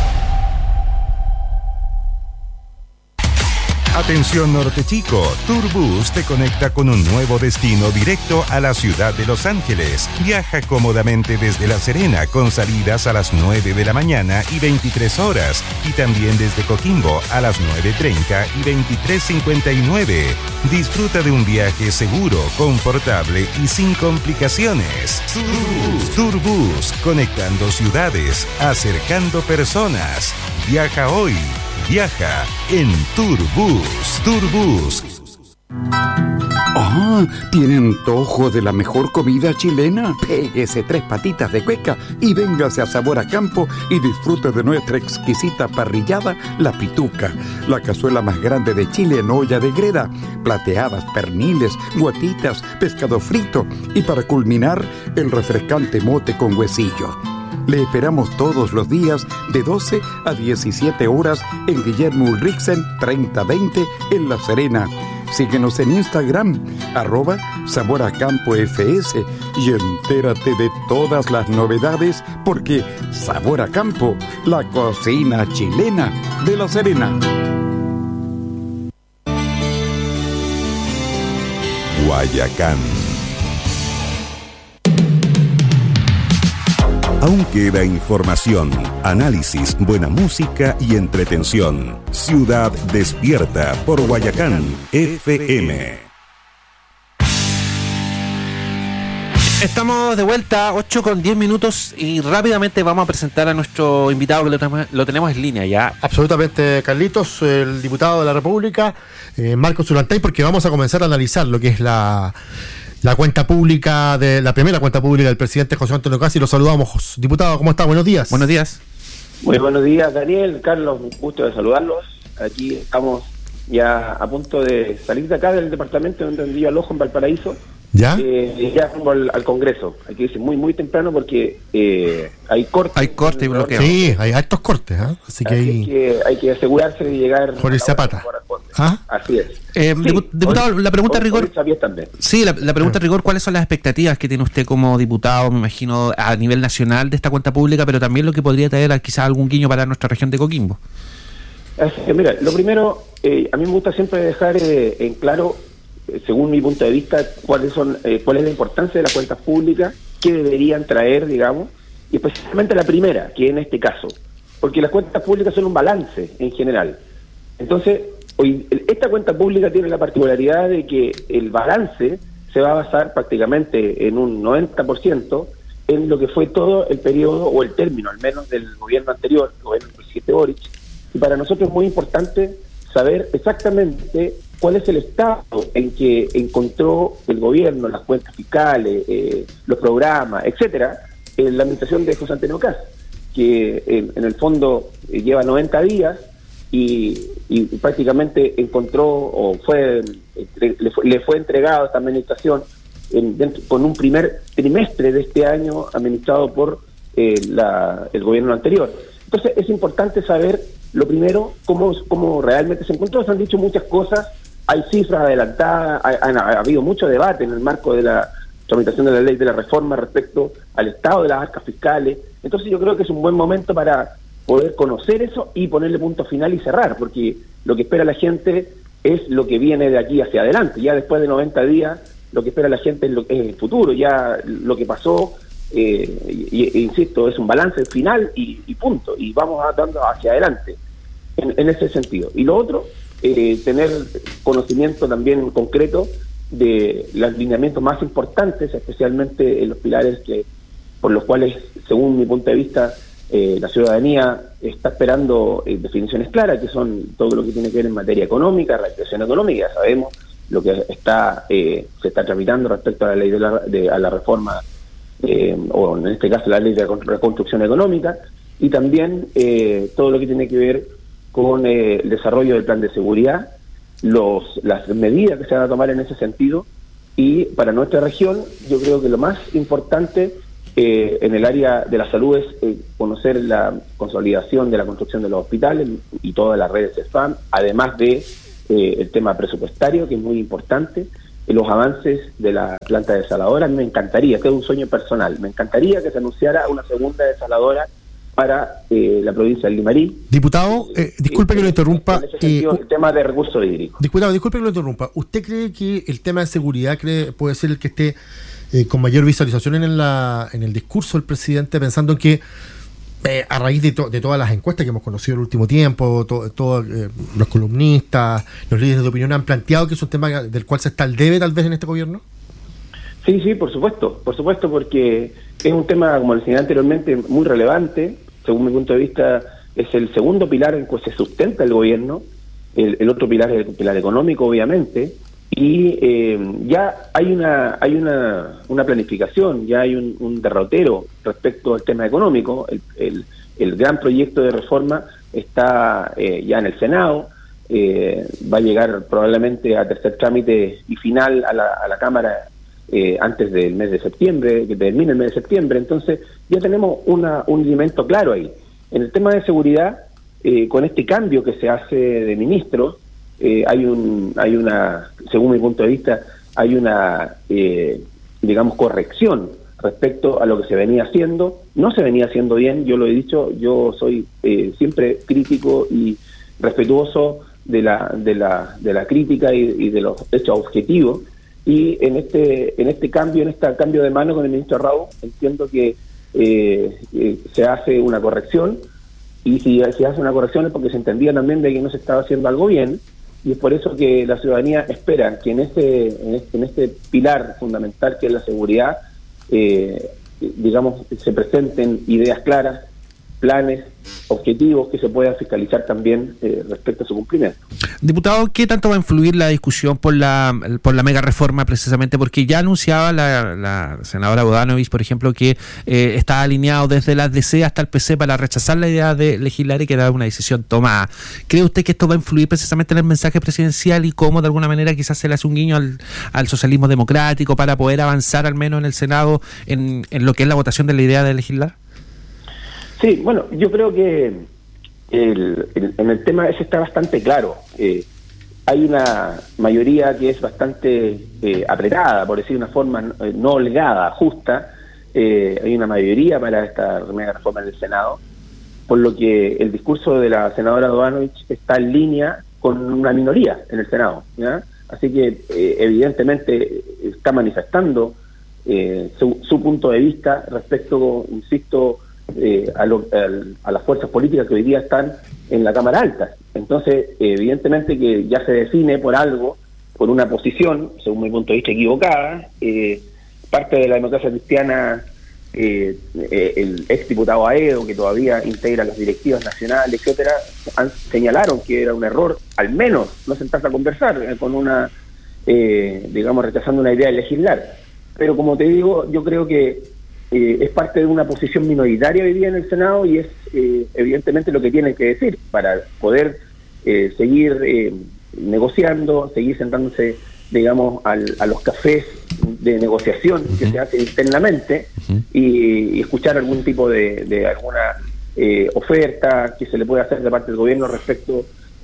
Atención Norte Chico, Turbus te conecta con un nuevo destino directo a la ciudad de Los Ángeles. Viaja cómodamente desde La Serena con salidas a las 9 de la mañana y 23 horas y también desde Coquimbo a las 9:30 y 23:59. Disfruta de un viaje seguro, confortable y sin complicaciones. Turbus, conectando ciudades, acercando personas. Viaja hoy. Viaja en Turbus. Turbus. Ah, ¿tiene antojo de la mejor comida chilena? Péguese 3 patitas de cueca y véngase a Sabor a Campo y disfrute de nuestra exquisita parrillada, La Pituca, la cazuela más grande de Chile en olla de greda, plateadas, perniles, guatitas, pescado frito y para culminar, el refrescante mote con huesillo. Le esperamos todos los días de 12 a 17 horas en Guillermo Ulrichsen 3020 en La Serena. Síguenos en Instagram, @SaborACampoFS y entérate de todas las novedades porque Sabor a Campo, la cocina chilena de La Serena. Guayacán. Aún queda información, análisis, buena música y entretención. Ciudad Despierta por Guayacán FM. Estamos de vuelta, 8:10 y rápidamente vamos a presentar a nuestro invitado que lo tenemos en línea ya. Absolutamente, Carlitos, el diputado de la República, Marcos Zulantay, porque vamos a comenzar a analizar lo que es la cuenta pública, la primera cuenta pública del presidente José Antonio Kast. Lo saludamos. Diputado, ¿cómo está? Buenos días. Buenos días. Muy buenos días, Daniel, Carlos, un gusto de saludarlos. Aquí estamos ya a punto de salir de acá del departamento donde yo alojo en Valparaíso. ¿Ya? Ya rumbo al Congreso. Hay que decir muy temprano porque hay cortes. Hay cortes y bloqueos. Sí, hay altos cortes, ¿eh? Así que hay que asegurarse de llegar por el Zapata. ¿Ah? Así es. Diputado, la pregunta rigor. Sí, la pregunta rigor, ¿cuáles son las expectativas que tiene usted como diputado, me imagino, a nivel nacional de esta cuenta pública, pero también lo que podría traer quizás algún guiño para nuestra región de Coquimbo? Mira, lo primero, a mí me gusta siempre dejar en claro, según mi punto de vista, cuál es la importancia de las cuentas públicas, qué deberían traer, digamos, y especialmente la primera, que en este caso, porque las cuentas públicas son un balance en general. Entonces, hoy esta cuenta pública tiene la particularidad de que el balance se va a basar prácticamente en un 90% en lo que fue todo el periodo o el término, al menos del gobierno anterior, el gobierno del presidente Boric, y para nosotros es muy importante saber exactamente cuál es el estado en que encontró el gobierno, las cuentas fiscales, los programas, etcétera, en la administración de José Antonio Kast, que en el fondo lleva 90 días y prácticamente encontró o le fue entregado a esta administración con un primer trimestre de este año administrado por el gobierno anterior. Entonces es importante saber, lo primero, cómo realmente se encontró. Se han dicho muchas cosas, hay cifras adelantadas, ha habido mucho debate en el marco de la tramitación de la ley de la reforma respecto al estado de las arcas fiscales. Entonces yo creo que es un buen momento para poder conocer eso y ponerle punto final y cerrar, porque lo que espera la gente es lo que viene de aquí hacia adelante. Ya después de 90 días, lo que espera la gente es el futuro. Ya lo que pasó insisto, es un balance final y punto, y vamos dando hacia adelante en ese sentido. Y lo otro, tener conocimiento también concreto de los lineamientos más importantes, especialmente en los pilares por los cuales, según mi punto de vista, la ciudadanía está esperando definiciones claras, que son todo lo que tiene que ver en materia económica, reactivación económica. Ya sabemos lo que se está tramitando respecto a la ley a la reforma, o en este caso la ley de reconstrucción económica, y también todo lo que tiene que ver con el desarrollo del plan de seguridad, las medidas que se van a tomar en ese sentido. Y para nuestra región, yo creo que lo más importante en el área de la salud es conocer la consolidación de la construcción de los hospitales y todas las redes de SPAM, además de el tema presupuestario, que es muy importante, los avances de la planta desaladora. A mí me encantaría, que es un sueño personal, me encantaría que se anunciara una segunda desaladora para la provincia del Limarí. Diputado, disculpe que lo interrumpa. En ese sentido, el tema de recursos hídricos. Diputado, disculpe que lo interrumpa. ¿Usted cree que el tema de seguridad puede ser el que esté con mayor visualización en el discurso del presidente, pensando en que a raíz de todas las encuestas que hemos conocido en el último tiempo, todos los columnistas, los líderes de opinión han planteado que es un tema del cual se está al debe tal vez en este gobierno? Sí, por supuesto, porque es un tema, como le señalé anteriormente, muy relevante. Según mi punto de vista, es el segundo pilar en que se sustenta el gobierno. El otro pilar es el pilar económico, obviamente, y ya hay una planificación, ya hay un derrotero respecto al tema económico. El gran proyecto de reforma está ya en el Senado, va a llegar probablemente a tercer trámite y final a la Cámara antes del mes de septiembre, que termine el mes de septiembre. Entonces ya tenemos un elemento claro ahí. En el tema de seguridad, con este cambio que se hace de ministro, hay una, según mi punto de vista, hay una, digamos, corrección respecto a lo que se venía haciendo. No se venía haciendo bien, yo lo he dicho, yo soy siempre crítico y respetuoso de la crítica y de los hechos objetivos. Y en este cambio de mano con el ministro Raúl, entiendo que se hace una corrección, y si se hace una corrección es porque se entendía también de que no se estaba haciendo algo bien, y es por eso que la ciudadanía espera que en este pilar fundamental que es la seguridad, digamos, se presenten ideas claras, planes, objetivos que se puedan fiscalizar también respecto a su cumplimiento. Diputado, ¿qué tanto va a influir la discusión por la mega reforma, precisamente? Porque ya anunciaba la senadora Bodanovich, por ejemplo, que está alineado desde la DC hasta el PC para rechazar la idea de legislar y que era una decisión tomada. ¿Cree usted que esto va a influir precisamente en el mensaje presidencial y cómo de alguna manera quizás se le hace un guiño al socialismo democrático para poder avanzar al menos en el Senado en lo que es la votación de la idea de legislar? Sí, bueno, yo creo que en el tema ese está bastante claro. Hay una mayoría que es bastante apretada, por decir de una forma, no holgada, justa. Hay una mayoría para esta mega reforma en el Senado, por lo que el discurso de la senadora Bodanovich está en línea con una minoría en el Senado, ¿ya? Así que evidentemente está manifestando su punto de vista respecto, insisto, a las fuerzas políticas que hoy día están en la Cámara Alta. Entonces, evidentemente que ya se define por algo, por una posición, según mi punto de vista, equivocada. Parte de la democracia cristiana, el ex diputado Aedo, que todavía integra las directivas nacionales, etcétera, señalaron que era un error, al menos, no sentarse a conversar con una, digamos, rechazando una idea de legislar. Pero como te digo, yo creo que es parte de una posición minoritaria hoy día en el Senado, y es evidentemente lo que tienen que decir para poder seguir negociando, seguir sentándose, digamos, a los cafés de negociación que se hacen internamente, y escuchar algún tipo de alguna oferta que se le puede hacer de parte del gobierno respecto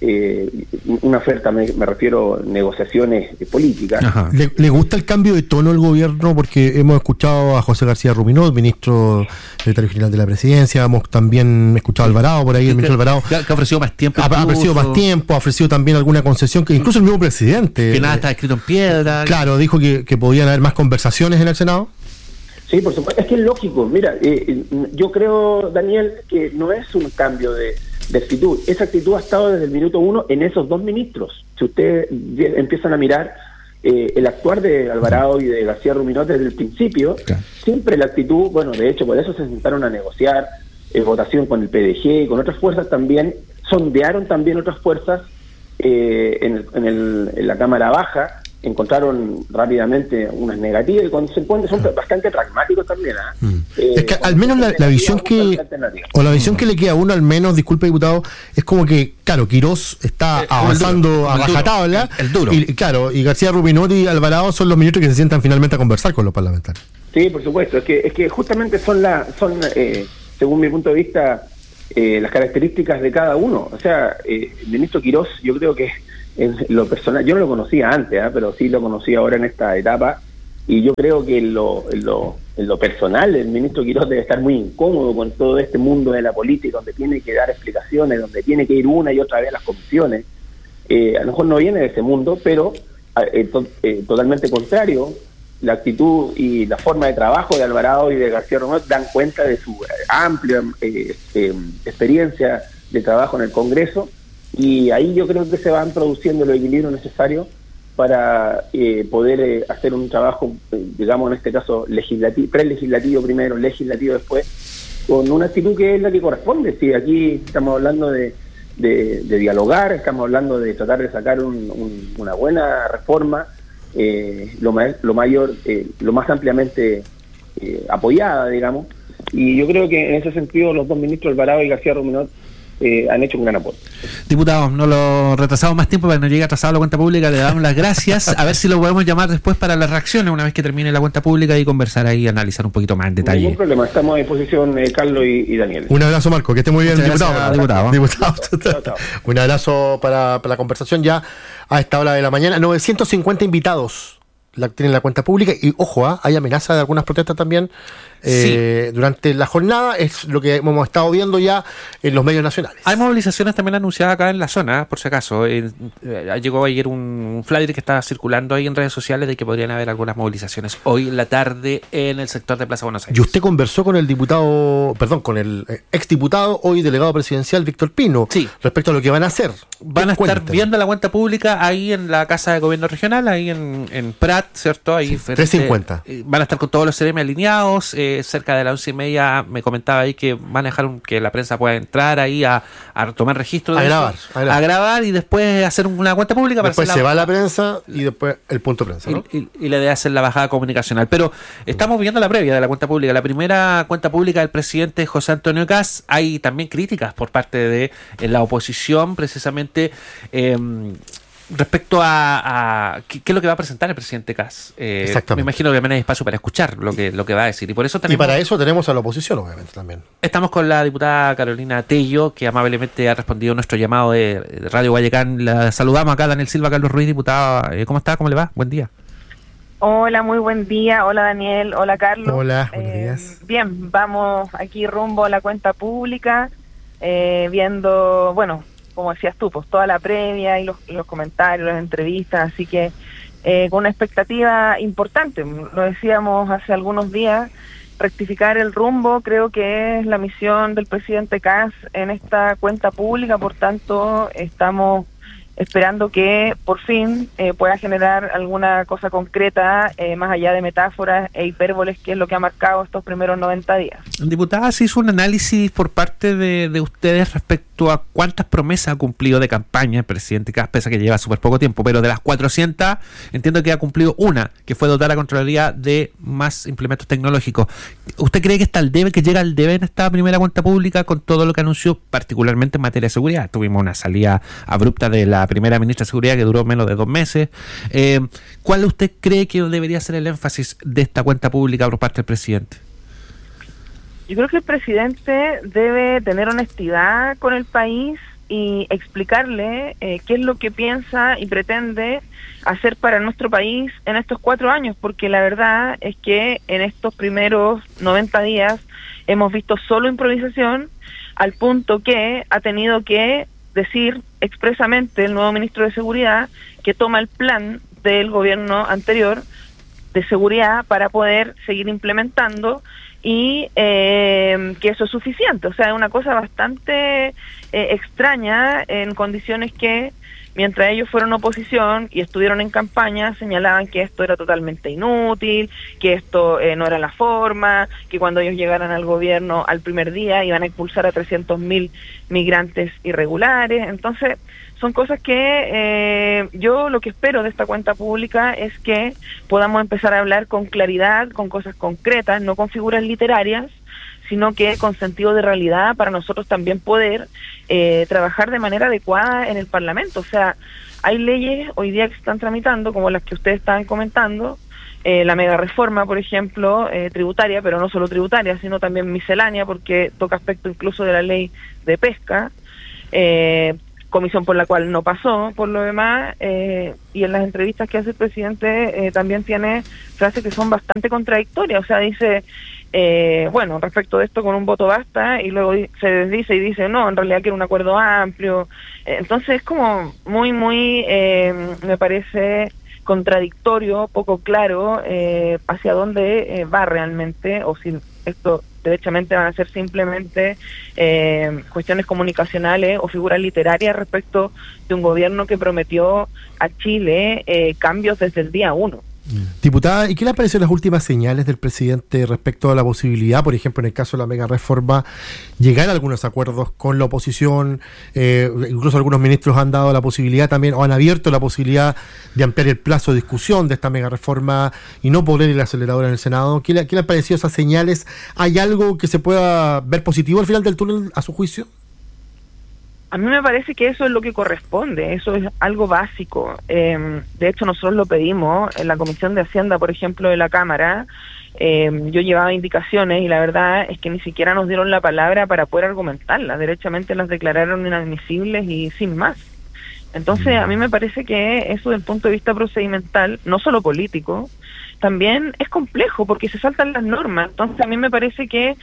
una oferta, me refiero a negociaciones políticas. ¿Le gusta el cambio de tono del gobierno? Porque hemos escuchado a José García Ruminot, ministro secretario general de la presidencia, hemos también escuchado a Alvarado por ahí, el ministro Alvarado, que ha ofrecido más tiempo, ha ofrecido también alguna concesión, que incluso el mismo presidente, que nada está escrito en piedra. Claro, dijo que podían haber más conversaciones en el Senado. Sí, por supuesto. Es que es lógico. Mira, yo creo, Daniel, que no es un cambio de actitud. Esa actitud ha estado desde el minuto 1 en esos dos ministros. Si ustedes empiezan a mirar el actuar de Alvarado y de García Ruminot desde el principio, siempre la actitud, bueno, de hecho, por eso se sentaron a negociar votación con el PDG y con otras fuerzas también, sondearon también otras fuerzas en la Cámara Baja, encontraron rápidamente unas negativas y cuando se encuentran son bastante pragmáticos también. Es que al menos la visión la visión que le queda a uno, al menos, disculpe diputado, es como que, claro, Quirós está avanzando a rajatabla, el duro. Y claro, y García Rubinot y Alvarado son los ministros que se sientan finalmente a conversar con los parlamentarios. Sí, por supuesto, es que justamente son según mi punto de vista, las características de cada uno. O sea, el ministro Quirós, yo creo que en lo personal, yo no lo conocía antes, pero sí lo conocí ahora en esta etapa, y yo creo que en lo personal el ministro Quirós debe estar muy incómodo con todo este mundo de la política, donde tiene que dar explicaciones, donde tiene que ir una y otra vez a las comisiones. A lo mejor no viene de ese mundo, pero totalmente contrario. La actitud y la forma de trabajo de Alvarado y de García Ruminot dan cuenta de su amplia experiencia de trabajo en el Congreso, y ahí yo creo que se van produciendo los equilibrios necesarios para poder hacer un trabajo, digamos en este caso prelegislativo primero, legislativo después, con una actitud que es la que corresponde. Si aquí estamos hablando de dialogar, estamos hablando de tratar de sacar una buena reforma, lo más ampliamente apoyada, digamos, y yo creo que en ese sentido los dos ministros Alvarado y García Ruminot han hecho un gran aporte. Diputado, no lo retrasamos más tiempo para que no llegue atrasado la cuenta pública, le damos las gracias, a ver si lo podemos llamar después para las reacciones una vez que termine la cuenta pública y conversar ahí, analizar un poquito más en detalle. Ningún problema, estamos a disposición, Carlos y Daniel. Un abrazo, Marco, que esté muy bien. Muchas gracias, diputado. Chao. Un abrazo para la conversación ya a esta hora de la mañana. 950 invitados tienen la cuenta pública, y ojo, hay amenaza de algunas protestas también durante la jornada, es lo que hemos estado viendo ya en los medios nacionales. Hay movilizaciones también anunciadas acá en la zona, por si acaso. Llegó ayer un flyer que estaba circulando ahí en redes sociales de que podrían haber algunas movilizaciones hoy en la tarde en el sector de Plaza Buenos Aires. Y usted conversó con el con el exdiputado, hoy delegado presidencial, Víctor Pino, respecto a lo que van a hacer. Van a estar viendo la cuenta pública ahí en la Casa de Gobierno Regional, ahí en Prat, ¿cierto? Ahí 350. Van a estar con todos los CRM alineados. Cerca de las 11:30 me comentaba ahí que van a dejar que la prensa pueda entrar ahí a tomar registro de a grabar y después hacer una cuenta pública. Después se va la prensa y después el punto de prensa, ¿no? Y la idea es hacer la bajada comunicacional. Pero estamos viendo la previa de la cuenta pública. La primera cuenta pública del presidente José Antonio Kast. Hay también críticas por parte de la oposición, precisamente respecto a qué es lo que va a presentar el presidente Kast. Me imagino que también hay espacio para escuchar lo que va a decir. Y por eso para eso tenemos a la oposición, obviamente, también. Estamos con la diputada Carolina Tello, que amablemente ha respondido a nuestro llamado de Radio Guayacán. La saludamos acá, Daniel Silva, Carlos Ruiz, diputada. ¿Cómo está? ¿Cómo le va? Buen día. Hola, muy buen día. Hola, Daniel. Hola, Carlos. Hola, buenos días. Bien, vamos aquí rumbo a la cuenta pública, viendo, bueno, como decías tú, pues toda la previa y los comentarios, las entrevistas, así que con una expectativa importante. Lo decíamos hace algunos días, rectificar el rumbo creo que es la misión del presidente Kast en esta cuenta pública, por tanto estamos esperando que por fin pueda generar alguna cosa concreta, más allá de metáforas e hipérboles, que es lo que ha marcado estos primeros 90 días. Diputada, se hizo un análisis por parte de ustedes respecto a cuántas promesas ha cumplido de campaña el presidente Kast, pese a que lleva súper poco tiempo, pero de las 400 entiendo que ha cumplido una, que fue dotar a la Contraloría de más implementos tecnológicos. ¿Usted cree que está al debe, que llega al debe en esta primera cuenta pública con todo lo que anunció, particularmente en materia de seguridad? Tuvimos una salida abrupta de la primera ministra de Seguridad que duró menos de 2 meses. ¿Cuál usted cree que debería ser el énfasis de esta cuenta pública por parte del presidente? Yo creo que el presidente debe tener honestidad con el país y explicarle qué es lo que piensa y pretende hacer para nuestro país en estos 4 años, porque la verdad es que en estos primeros 90 días hemos visto solo improvisación, al punto que ha tenido que decir expresamente el nuevo ministro de Seguridad que toma el plan del gobierno anterior seguridad para poder seguir implementando y que eso es suficiente. O sea, es una cosa bastante extraña en condiciones que, mientras ellos fueron oposición y estuvieron en campaña, señalaban que esto era totalmente inútil, que esto no era la forma, que cuando ellos llegaran al gobierno al primer día iban a expulsar a 300.000 migrantes irregulares. Entonces, son cosas que yo lo que espero de esta cuenta pública es que podamos empezar a hablar con claridad, con cosas concretas, no con figuras literarias, sino que con sentido de realidad para nosotros también poder trabajar de manera adecuada en el Parlamento. O sea, hay leyes hoy día que se están tramitando, como las que ustedes estaban comentando, la mega reforma, por ejemplo, tributaria, pero no solo tributaria, sino también miscelánea, porque toca aspecto incluso de la ley de pesca, comisión por la cual no pasó, por lo demás, y en las entrevistas que hace el presidente también tiene frases que son bastante contradictorias. O sea, dice, bueno, respecto de esto con un voto basta, y luego se desdice y dice, no, en realidad quiero un acuerdo amplio. Entonces es como muy, me parece contradictorio, poco claro hacia dónde va realmente, o si esto derechamente van a ser simplemente cuestiones comunicacionales o figuras literarias respecto de un gobierno que prometió a Chile cambios desde el día 1. Diputada, ¿y qué le parecen las últimas señales del presidente respecto a la posibilidad, por ejemplo, en el caso de la mega reforma, llegar a algunos acuerdos con la oposición? Incluso algunos ministros han dado la posibilidad también, o han abierto la posibilidad de ampliar el plazo de discusión de esta mega reforma y no poner el acelerador en el Senado. ¿Qué le han parecido esas señales? ¿Hay algo que se pueda ver positivo al final del túnel, a su juicio? A mí me parece que eso es lo que corresponde, eso es algo básico. De hecho, nosotros lo pedimos en la Comisión de Hacienda, por ejemplo, de la Cámara. Yo llevaba indicaciones y la verdad es que ni siquiera nos dieron la palabra para poder argumentarlas. Derechamente las declararon inadmisibles y sin más. Entonces, a mí me parece que eso, desde el punto de vista procedimental, no solo político, también es complejo porque se saltan las normas. Entonces, a mí me parece que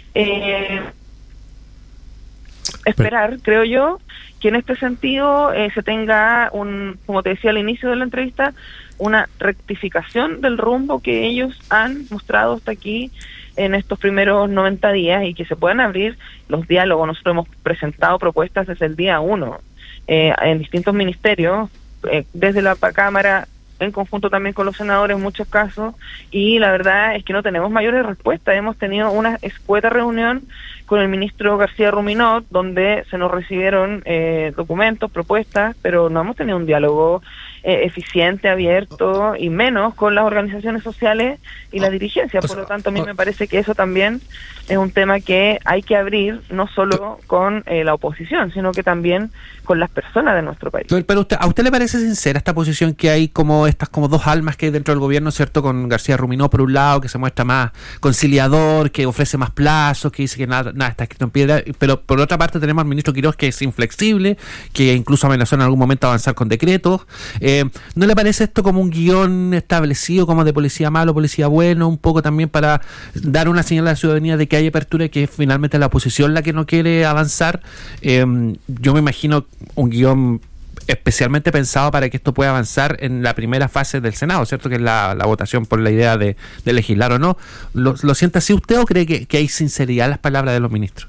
esperar, creo yo, que en este sentido se tenga como te decía al inicio de la entrevista, una rectificación del rumbo que ellos han mostrado hasta aquí en estos primeros 90 días y que se puedan abrir los diálogos. Nosotros hemos presentado propuestas desde el día 1 en distintos ministerios, desde la Cámara, en conjunto también con los senadores en muchos casos, y la verdad es que no tenemos mayores respuestas. Hemos tenido una escueta reunión con el ministro García Ruminot, donde se nos recibieron documentos, propuestas, pero no hemos tenido un diálogo eficiente, abierto, y menos con las organizaciones sociales y la dirigencia. Por lo tanto, a mí me parece que eso también es un tema que hay que abrir, no solo con la oposición, sino que también con las personas de nuestro país. Pero ¿a usted le parece sincera esta posición que hay como estas como dos almas que hay dentro del gobierno, cierto? Con García Ruminot por un lado, que se muestra más conciliador, que ofrece más plazos, que dice que nada está escrito en piedra, pero por otra parte tenemos al ministro Quirós, que es inflexible, que incluso amenazó en algún momento avanzar con decretos. ¿No le parece esto como un guión establecido, como de policía malo, policía bueno, un poco también para dar una señal a la ciudadanía de que hay apertura y que finalmente es la oposición la que no quiere avanzar? Yo me imagino un guión especialmente pensado para que esto pueda avanzar en la primera fase del Senado, ¿cierto? Que es la votación por la idea de legislar o no. ¿Lo siente así usted o cree que hay sinceridad en las palabras de los ministros?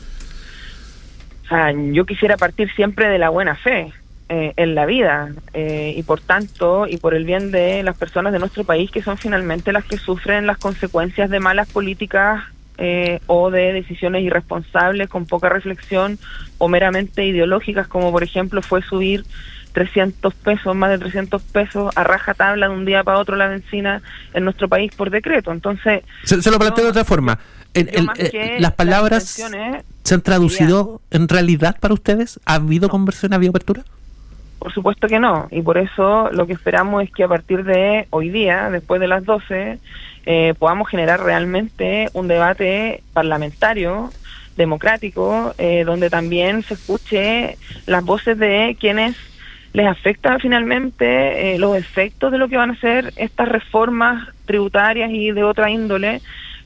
O sea, yo quisiera partir siempre de la buena fe en la vida y por tanto, y por el bien de las personas de nuestro país, que son finalmente las que sufren las consecuencias de malas políticas o de decisiones irresponsables con poca reflexión o meramente ideológicas, como por ejemplo fue subir 300 pesos, más de 300 pesos a rajatabla de un día para otro la benzina en nuestro país por decreto. Entonces se lo planteo de otra forma. ¿Las palabras se han traducido en realidad para ustedes? ¿Ha habido conversión, ha habido apertura? Por supuesto que no, y por eso lo que esperamos es que a partir de hoy día, después de las 12, podamos generar realmente un debate parlamentario, democrático, donde también se escuche las voces de quienes les afecta finalmente los efectos de lo que van a ser estas reformas tributarias y de otra índole,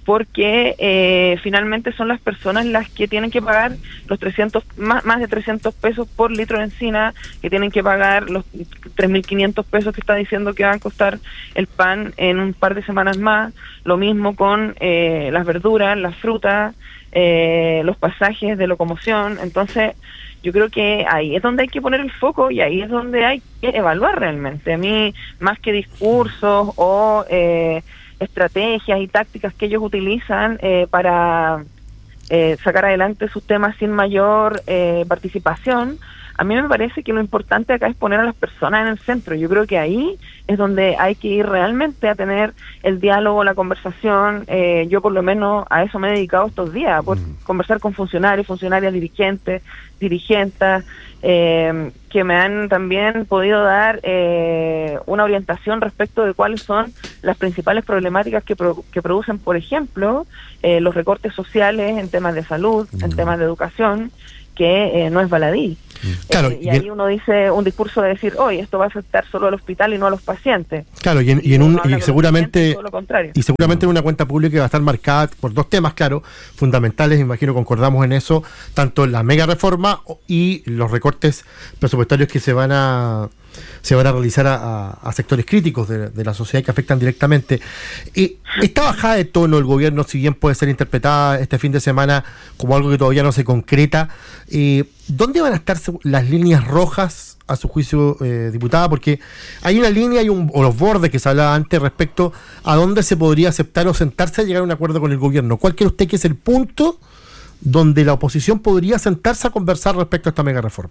porque finalmente son las personas las que tienen que pagar los más de 300 pesos por litro de bencina, que tienen que pagar los 3.500 pesos que está diciendo que va a costar el pan en un par de semanas más. Lo mismo con las verduras, las frutas, los pasajes de locomoción. Entonces yo creo que ahí es donde hay que poner el foco y ahí es donde hay que evaluar realmente. A mí, más que discursos o estrategias y tácticas que ellos utilizan para sacar adelante sus temas sin mayor participación, a mí me parece que lo importante acá es poner a las personas en el centro. Yo creo que ahí es donde hay que ir realmente a tener el diálogo, la conversación. Yo por lo menos a eso me he dedicado estos días, por conversar con funcionarios, funcionarias, dirigentes, dirigentas, que me han también podido dar una orientación respecto de cuáles son las principales problemáticas que producen, por ejemplo, los recortes sociales en temas de salud, en temas de educación, que no es baladí. Claro, y ahí uno dice un discurso de decir, oye, esto va a afectar solo al hospital y no a los pacientes. Claro, y seguramente en una cuenta pública va a estar marcada por dos temas, claro, fundamentales, imagino concordamos en eso, tanto la mega reforma y los recortes presupuestarios que se van a realizar a sectores críticos de la sociedad que afectan directamente. Esta bajada de tono del gobierno, si bien puede ser interpretada este fin de semana como algo que todavía no se concreta, ¿dónde van a estar las líneas rojas a su juicio, diputada? Porque hay una línea o los bordes que se hablaba antes respecto a dónde se podría aceptar o sentarse a llegar a un acuerdo con el gobierno. ¿Cuál cree usted que es el punto donde la oposición podría sentarse a conversar respecto a esta mega reforma?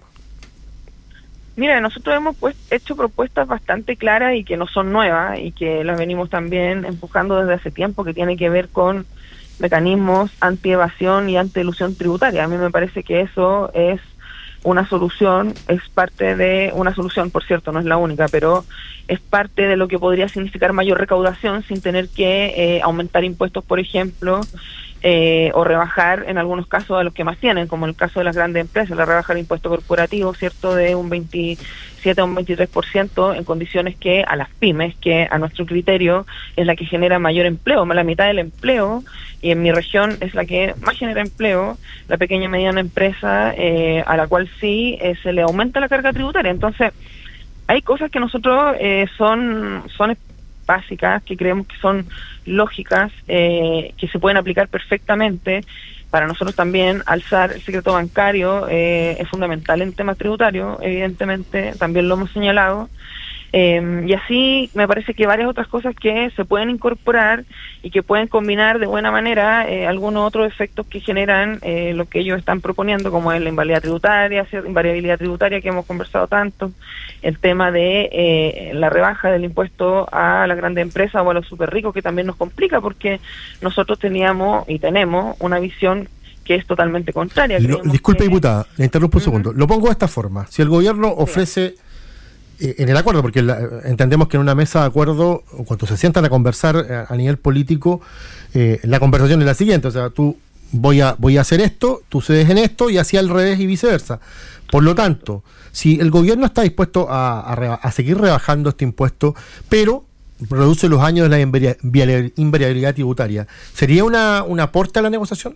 Mira, nosotros hemos hecho propuestas bastante claras y que no son nuevas y que las venimos también empujando desde hace tiempo, que tiene que ver con mecanismos anti-evasión y anti-elusión tributaria. A mí me parece que eso es una solución, es parte de una solución, por cierto, no es la única, pero es parte de lo que podría significar mayor recaudación sin tener que aumentar impuestos, por ejemplo, o rebajar en algunos casos a los que más tienen, como el caso de las grandes empresas, la rebaja del impuesto corporativo, ¿cierto?, de un 27 a un 23% en condiciones que a las pymes, que a nuestro criterio es la que genera mayor empleo, más la mitad del empleo, y en mi región es la que más genera empleo, la pequeña y mediana empresa, a la cual sí se le aumenta la carga tributaria. Entonces, hay cosas que nosotros son básicas, que creemos que son lógicas, que se pueden aplicar perfectamente. Para nosotros también alzar el secreto bancario es fundamental en temas tributarios, evidentemente, también lo hemos señalado. Y así me parece que varias otras cosas que se pueden incorporar y que pueden combinar de buena manera algunos otros efectos que generan lo que ellos están proponiendo, como es la invariabilidad tributaria que hemos conversado tanto, el tema de la rebaja del impuesto a las grandes empresas o a los super ricos, que también nos complica porque nosotros teníamos y tenemos una visión que es totalmente contraria. Disculpe, diputada, le interrumpo un segundo. Lo pongo de esta forma. Si el gobierno ofrece en el acuerdo, porque entendemos que en una mesa de acuerdo, cuando se sientan a conversar a nivel político, la conversación es la siguiente, o sea, voy a hacer esto, tú cedes en esto, y así al revés y viceversa. Por lo tanto, si el gobierno está dispuesto a seguir rebajando este impuesto, pero reduce los años de la invariabilidad tributaria, ¿sería un aporte a la negociación?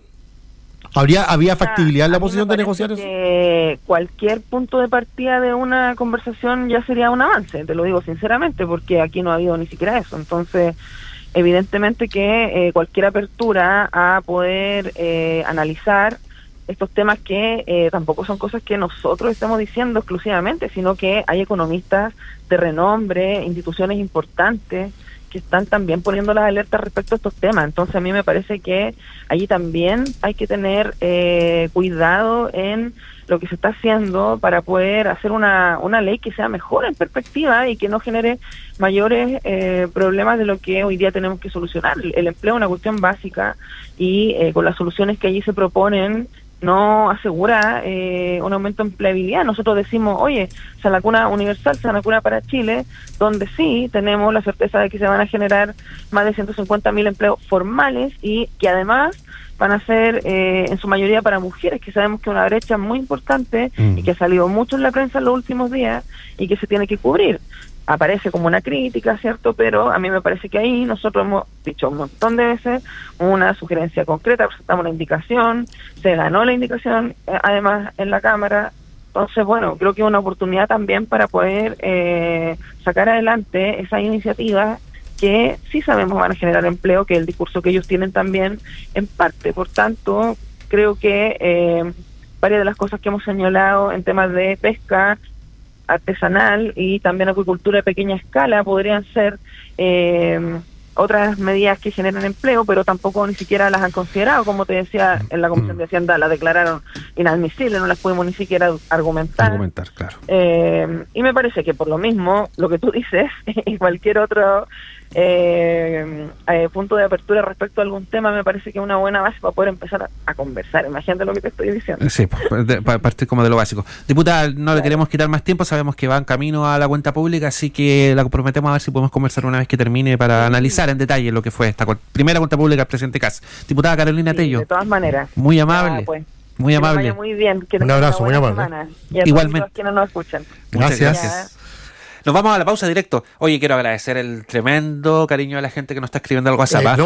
¿Había factibilidad en la posición de negociar eso? Cualquier punto de partida de una conversación ya sería un avance, te lo digo sinceramente, porque aquí no ha habido ni siquiera eso. Entonces, evidentemente que cualquier apertura a poder analizar estos temas que tampoco son cosas que nosotros estamos diciendo exclusivamente, sino que hay economistas de renombre, instituciones importantes, que están también poniendo las alertas respecto a estos temas. Entonces a mí me parece que allí también hay que tener cuidado en lo que se está haciendo para poder hacer una ley que sea mejor en perspectiva y que no genere mayores problemas de lo que hoy día tenemos que solucionar. El empleo es una cuestión básica y con las soluciones que allí se proponen no asegura un aumento de empleabilidad. Nosotros decimos, oye, Salacuna Universal, Salacuna para Chile, donde sí tenemos la certeza de que se van a generar más de 150.000 empleos formales y que además van a ser en su mayoría para mujeres, que sabemos que es una brecha muy importante y que ha salido mucho en la prensa en los últimos días y que se tiene que cubrir. aparece como una crítica, ¿cierto? Pero a mí me parece que ahí nosotros hemos dicho un montón de veces una sugerencia concreta, presentamos una indicación, se ganó la indicación además en la Cámara. Entonces, bueno, creo que es una oportunidad también para poder sacar adelante esas iniciativas que sí sabemos van a generar empleo, que es el discurso que ellos tienen también en parte. Por tanto, creo que varias de las cosas que hemos señalado en temas de pesca artesanal y también acuicultura de pequeña escala podrían ser otras medidas que generan empleo, pero tampoco ni siquiera las han considerado. Como te decía, en la Comisión de Hacienda las declararon inadmisibles, no las pudimos ni siquiera argumentar, claro. Y me parece que por lo mismo, lo que tú dices y cualquier otro punto de apertura respecto a algún tema, me parece que es una buena base para poder empezar a conversar. Imagínate lo que te estoy diciendo. Sí, para partir como de lo básico. Diputada, no le queremos quitar más tiempo, sabemos que va en camino a la cuenta pública, así que la comprometemos a ver si podemos conversar una vez que termine para analizar en detalle lo que fue esta primera cuenta pública del presidente Kass. Diputada Carolina Tello. De todas maneras. Muy amable. Pues, muy amable. Vaya muy bien. Un abrazo, muy amable. Igualmente. Todos quienes nos escuchan. Gracias. Nos vamos a la pausa directo. Oye, quiero agradecer el tremendo cariño de la gente que nos está escribiendo al WhatsApp.